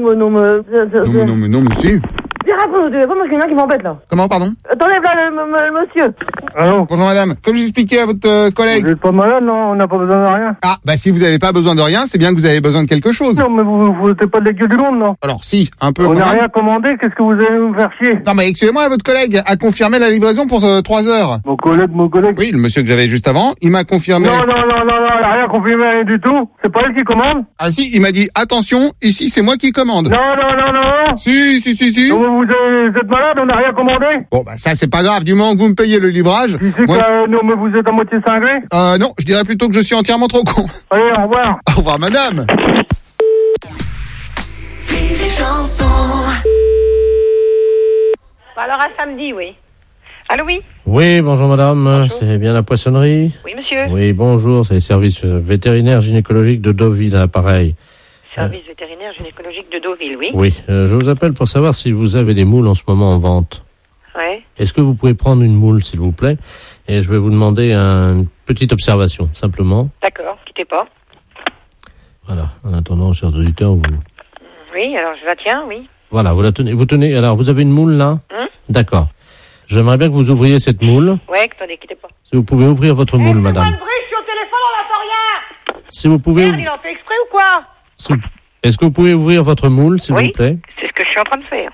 mais si. Viens rappeler au téléphone, parce qu'il y en a qui m'embêtent là. Comment, pardon? Attendez, là, le monsieur. Allô? Bonjour madame. Comme j'expliquais à votre collègue. Vous êtes pas malade, non? On n'a pas besoin de rien. Ah, bah si vous n'avez pas besoin de rien, c'est bien que vous avez besoin de quelque chose. Non, mais vous n'êtes pas de la gueule du monde, non? Alors si, un peu. On n'a rien commandé, qu'est-ce que vous allez nous faire chier? Non mais excusez-moi, votre collègue a confirmé la livraison pour 3h. Mon collègue? Oui, le monsieur que j'avais juste avant, il m'a confirmé. Non, il a rien confirmé, rien du tout. C'est pas elle qui commande? Ah si, il m'a dit, attention, ici c'est moi qui commande. Non. Si. Non, vous êtes malade, on n'a rien commandé? Bon, bah ça c'est pas grave, du moment que vous me payez le livrage. Non, mais vous êtes à moitié cinglé? Non, je dirais plutôt que je suis entièrement trop con. Allez, au revoir. Au revoir, madame. Alors à samedi, oui. Allô, oui? Oui, bonjour madame, c'est bien la poissonnerie? Oui, monsieur. Oui, bonjour, c'est les services vétérinaires gynécologiques de Deauville à l'appareil. Service vétérinaire gynécologique de Deauville, oui. Oui, je vous appelle pour savoir si vous avez des moules en ce moment en vente. Ouais. Est-ce que vous pouvez prendre une moule, s'il vous plaît? Et je vais vous demander une petite observation, simplement. D'accord, quittez pas. Voilà, en attendant, chers auditeurs, vous... Oui, alors je la tiens, oui. Voilà, vous la tenez. Vous tenez, alors vous avez une moule là? D'accord. J'aimerais bien que vous ouvriez cette moule. Ouais, attendez, quittez pas. Si vous pouvez ouvrir votre moule, madame. Je suis au téléphone, on n'entend rien. Si vous pouvez... Merde, il en fait exprès ou quoi? Est-ce que vous pouvez ouvrir votre moule, s'il vous plaît? C'est ce que je suis en train de faire.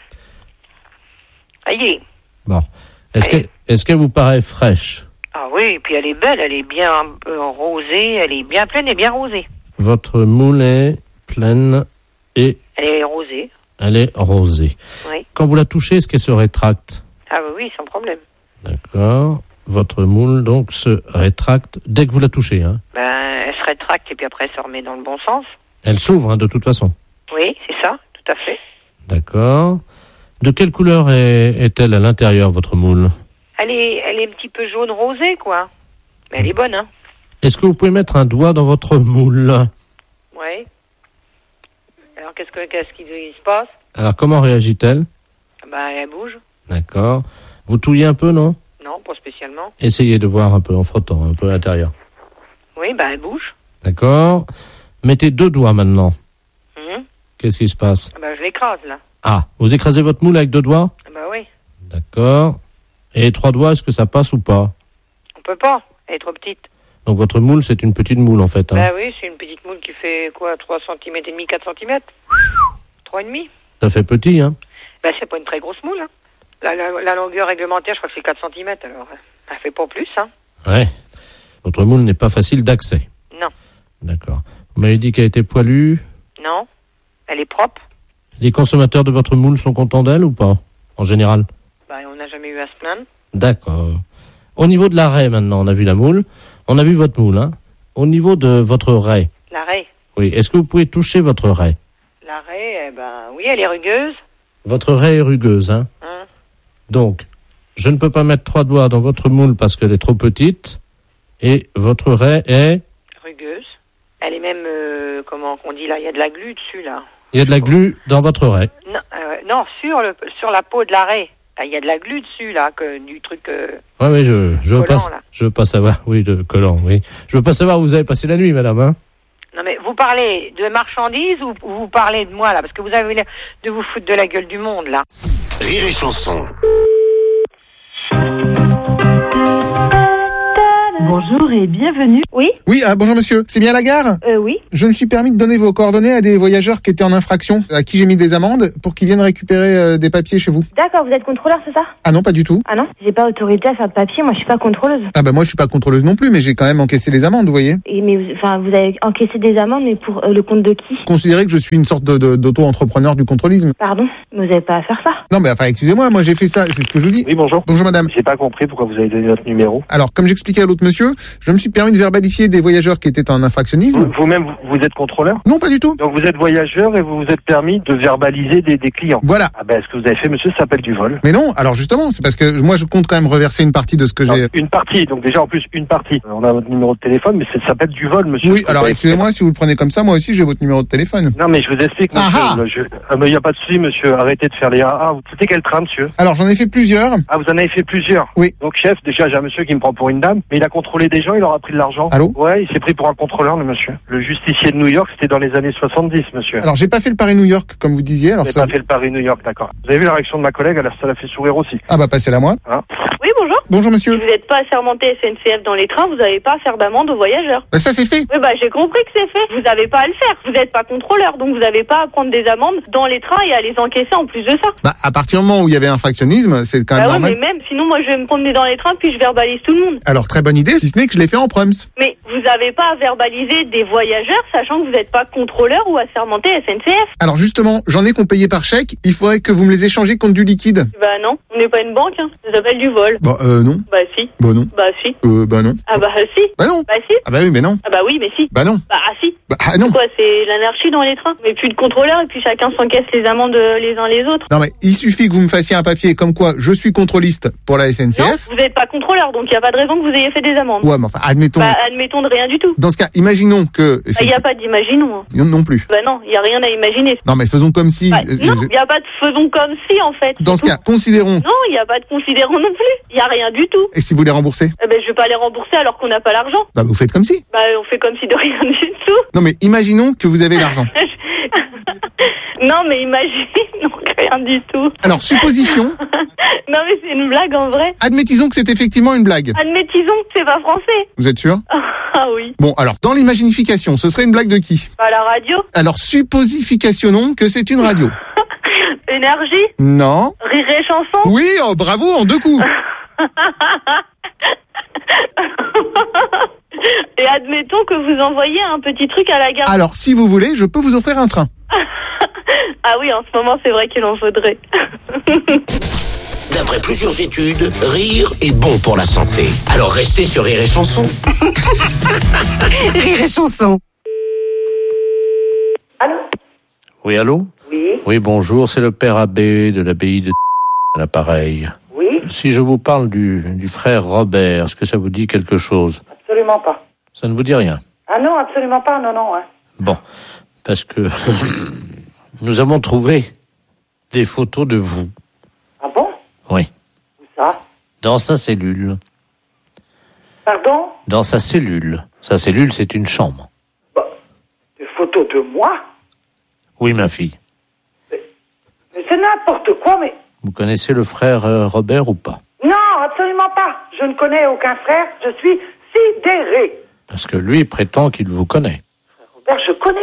Aïe. Bon. Est-ce qu'elle vous paraît fraîche? Ah oui, et puis elle est belle, elle est bien rosée, elle est bien pleine et bien rosée. Votre moule est pleine et... Elle est rosée. Elle est rosée. Oui. Quand vous la touchez, est-ce qu'elle se rétracte? Ah oui, sans problème. D'accord. Votre moule, donc, se rétracte dès que vous la touchez, hein? Elle se rétracte et puis après elle se remet dans le bon sens. Elle s'ouvre, hein, de toute façon. Oui, c'est ça, tout à fait. D'accord. De quelle couleur est-elle à l'intérieur, votre moule? Elle est un petit peu jaune rosée, quoi. Mais elle est bonne, hein. Est-ce que vous pouvez mettre un doigt dans votre moule? Oui. Alors qu'est-ce qui se passe? Alors, comment réagit-elle? Elle bouge. D'accord. Vous touillez un peu, non? Non, pas spécialement. Essayez de voir un peu en frottant, un peu à l'intérieur. Oui, elle bouge. D'accord. Mettez 2 doigts maintenant. Qu'est-ce qui se passe? Je l'écrase, là. Ah, vous écrasez votre moule avec 2 doigts? Oui. D'accord. Et 3 doigts, est-ce que ça passe ou pas? On peut pas, elle est trop petite. Donc votre moule, c'est une petite moule en fait. Hein. Oui, c'est une petite moule qui fait quoi, 3 cm et demi, 4 cm. 3,5. Ça fait petit, hein? Ben, c'est pas une très grosse moule, hein. La longueur réglementaire, je crois que c'est 4 cm, alors elle fait pas plus, hein. Ouais. Votre moule n'est pas facile d'accès. Non. D'accord. Vous m'avez dit qu'elle était poilue. Non. Elle est propre. Les consommateurs de votre moule sont contents d'elle ou pas, en général? Ben, on n'a jamais eu à se plaindre. D'accord. Au niveau de la raie, maintenant, on a vu la moule. On a vu votre moule, hein. Au niveau de votre raie. La raie. Oui. Est-ce que vous pouvez toucher votre raie? La raie, oui, elle est rugueuse. Votre raie est rugueuse, hein. Donc, je ne peux pas mettre 3 doigts dans votre moule parce qu'elle est trop petite. Et votre raie est... rugueuse. Elle est même, comment on dit là, il y a de la glu dessus, là. Il y a de la glu dans votre raie. Non, non, sur la peau de la raie. Il y a de la glu dessus, là, du truc... Oui, je veux collant, pas, je veux pas savoir. Oui, de collant, oui. Je veux pas savoir où vous avez passé la nuit, madame, hein. Non, mais vous parlez de marchandises ou vous parlez de moi, là? Parce que vous avez l'air de vous foutre de la gueule du monde, là. Rire et chanson. Bonjour et bienvenue. Oui. Oui, bonjour monsieur. C'est bien la gare? Oui. Je me suis permis de donner vos coordonnées à des voyageurs qui étaient en infraction, à qui j'ai mis des amendes pour qu'ils viennent récupérer des papiers chez vous. D'accord, vous êtes contrôleur, c'est ça? Ah non, pas du tout. Ah non, j'ai pas autorité à faire de papier, moi je suis pas contrôleuse. Ah bah moi je suis pas contrôleuse non plus, mais j'ai quand même encaissé les amendes, vous voyez. Mais vous avez encaissé des amendes, mais pour le compte de qui? Considérez que je suis une sorte d'auto-entrepreneur du contrôlisme. Pardon, mais vous avez pas à faire ça. Non mais enfin excusez-moi, moi j'ai fait ça, c'est ce que je vous dis. Oui, bonjour. Bonjour madame. J'ai pas compris pourquoi vous avez donné notre numéro. Alors comme j'expliquais à l'autre monsieur, je me suis permis de verbalifier des voyageurs qui étaient en infractionnisme. Vous-même, vous êtes contrôleur? Non, pas du tout. Donc vous êtes voyageur et vous vous êtes permis de verbaliser des clients. Voilà. Ah ben, ce que vous avez fait, monsieur, ça s'appelle du vol. Mais non, alors justement, c'est parce que moi je compte quand même reverser une partie de ce que j'ai... Une partie, donc déjà en plus une partie. On a votre numéro de téléphone, mais ça s'appelle du vol, monsieur. Oui, alors excusez-moi, si vous le prenez comme ça, moi aussi j'ai votre numéro de téléphone. Non, mais je vous explique, monsieur. Mais il n'y a pas de souci, monsieur. Arrêtez de faire les AA. Vous foutez quel train, monsieur? Alors j'en ai fait plusieurs. Ah, vous en avez fait plusieurs? Oui. Donc chef, déjà j'ai un monsieur qui me prend pour une dame, mais il a contrôlé des gens, il leur a pris de l'argent. Allô? Ouais, il s'est pris pour un contrôleur, le monsieur. Le justicier de New York, c'était dans les années 70, monsieur. Alors j'ai pas fait le Paris-New York, comme vous disiez. Alors vous n'avez pas fait le Paris-New York, d'accord. Vous avez vu la réaction de ma collègue, alors ça l'a fait sourire aussi. Ah bah passez-la moi. Hein? Oui, bonjour. Bonjour monsieur. Si vous n'êtes pas assermenté SNCF dans les trains, vous n'avez pas à faire d'amende aux voyageurs. Bah ça c'est fait. Oui, j'ai compris que c'est fait. Vous n'avez pas à le faire. Vous n'êtes pas contrôleur, donc vous n'avez pas à prendre des amendes dans les trains et à les encaisser en plus de ça. Bah à partir du moment où il y avait infractionnisme, c'est quand même normal. Oui, mais même, sinon moi je vais me promener dans les trains puis je verbalise tout le monde. Alors très bonne idée, si ce n'est que je l'ai fait en prums. Mais vous n'avez pas à verbaliser des voyageurs, sachant que vous n'êtes pas contrôleur ou assermenté SNCF. Alors justement, j'en ai qu'on payait par chèque, il faudrait que vous me les échangez contre du liquide. Bah non, on n'est pas une banque, hein. Ça s'appelle du vol. Bah non. Bah si. Bah non. Bah si. Bah non. Ah bah si. Bah non. Bah si. Ah bah oui, mais non. Ah bah oui, mais si. Bah non. Bah si. Bah non. Quoi, c'est l'anarchie dans les trains. Mais plus de contrôleurs et puis chacun s'encaisse les amendes les uns les autres. Non mais il suffit que vous me fassiez un papier comme quoi je suis contrôliste pour la SNCF. Non, vous n'êtes pas contrôleur, donc il n'y a pas de raison que vous ayez fait des amendes. Ouais, mais enfin, admettons... Bah admettons de rien du tout. Dans ce cas, imaginons que... Il n'y a pas d'imaginons. Hein. Non plus. Bah non, il n'y a rien à imaginer. Non mais faisons comme si... non, il n'y a pas de faisons comme si en fait. Dans ce cas, considérons... Non, il n'y a pas de considérons non plus. Il n'y a rien du tout. Et si vous les remboursez? Je vais pas les rembourser alors qu'on n'a pas l'argent. Bah vous faites comme si. Bah on fait comme si de rien du tout. Non mais imaginons que vous avez l'argent. Non mais imagine, non, rien du tout. Alors supposition. Non mais c'est une blague en vrai. Admettisons que c'est effectivement une blague. Admettisons que c'est pas français. Vous êtes sûr? Ah oui. Bon alors, dans l'imaginification, ce serait une blague de qui? À la radio. Alors supposificationnons que c'est une radio. Énergie. Non. Rire et chanson. Oui, oh, bravo, en 2 coups. Et admettons que vous envoyez un petit truc à la gare. Alors, si vous voulez, je peux vous offrir un train. Ah oui, en ce moment, c'est vrai qu'il en faudrait. D'après plusieurs études, rire est bon pour la santé. Alors restez sur Rire et Chanson. Rire et Chanson. Allô? Oui, allô? Oui. Oui, bonjour, c'est le père abbé de l'abbaye de à l'appareil. Oui. Si je vous parle du frère Robert, est-ce que ça vous dit quelque chose? Absolument pas. Ça ne vous dit rien? Ah non, absolument pas, non. Hein. Bon, parce que nous avons trouvé des photos de vous. Ah bon? Oui. Où ça? Dans sa cellule. Pardon? Dans sa cellule. Sa cellule, c'est une chambre. Bah, des photos de moi? Oui, ma fille. Mais c'est n'importe quoi, mais... Vous connaissez le frère Robert ou pas? Non, absolument pas. Je ne connais aucun frère. Je suis sidéré. Parce que lui prétend qu'il vous connaît. Robert, je connais pas.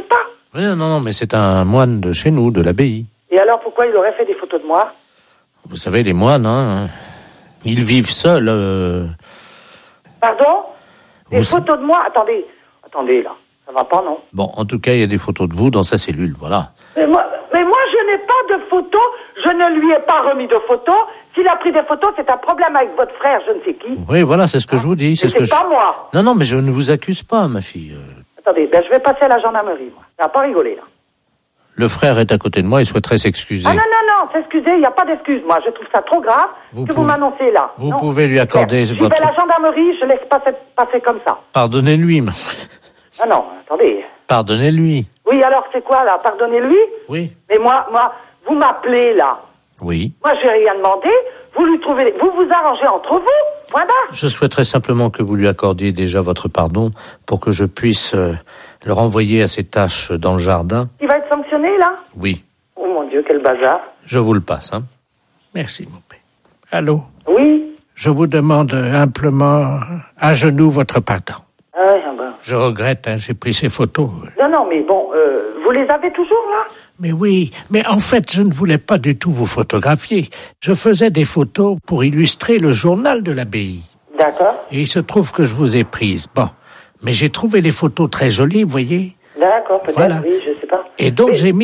Oui, non, mais c'est un moine de chez nous, de l'abbaye. Et alors, pourquoi il aurait fait des photos de moi? Vous savez, les moines, hein, ils vivent seuls. Pardon? Des photos de moi? Attendez, là. Ça va pas, non? Bon, en tout cas, il y a des photos de vous dans sa cellule, voilà. Mais moi, je n'ai pas de photos. Je ne lui ai pas remis de photos. S'il a pris des photos, c'est un problème avec votre frère, je ne sais qui. Oui, voilà, c'est ce que je vous dis. C'est pas moi. Non, mais je ne vous accuse pas, ma fille. Attendez, je vais passer à la gendarmerie, moi. Ça va pas rigoler, là. Le frère est à côté de moi, il souhaiterait s'excuser. Ah non, s'excuser, il n'y a pas d'excuse, moi. Je trouve ça trop grave vous m'annoncez là. Vous pouvez lui accorder votre... Je vais à la gendarmerie, je laisse pas passer comme ça. Pardonnez-lui. Non, attendez. Pardonnez-lui. Oui, alors c'est quoi, là? Pardonnez-lui? Oui. Mais moi, vous m'appelez, là. Oui. Moi, j'ai rien demandé. Vous lui trouvez... Vous vous arrangez entre vous. Voilà. Je souhaiterais simplement que vous lui accordiez déjà votre pardon pour que je puisse le renvoyer à ses tâches dans le jardin. Il va être sanctionné, là? Oui. Oh mon Dieu, quel bazar. Je vous le passe, hein. Merci, mon père. Allô? Oui. Je vous demande humblement à genoux votre pardon. Ah oui, ben. Je regrette, hein, j'ai pris ces photos. Non, mais bon, vous les avez toujours, là? Mais oui, mais en fait, je ne voulais pas du tout vous photographier. Je faisais des photos pour illustrer le journal de l'abbaye. D'accord. Et il se trouve que je vous ai prise. Bon, mais j'ai trouvé les photos très jolies, vous voyez. D'accord, peut-être, voilà. Oui, je sais pas. Et donc, j'ai mis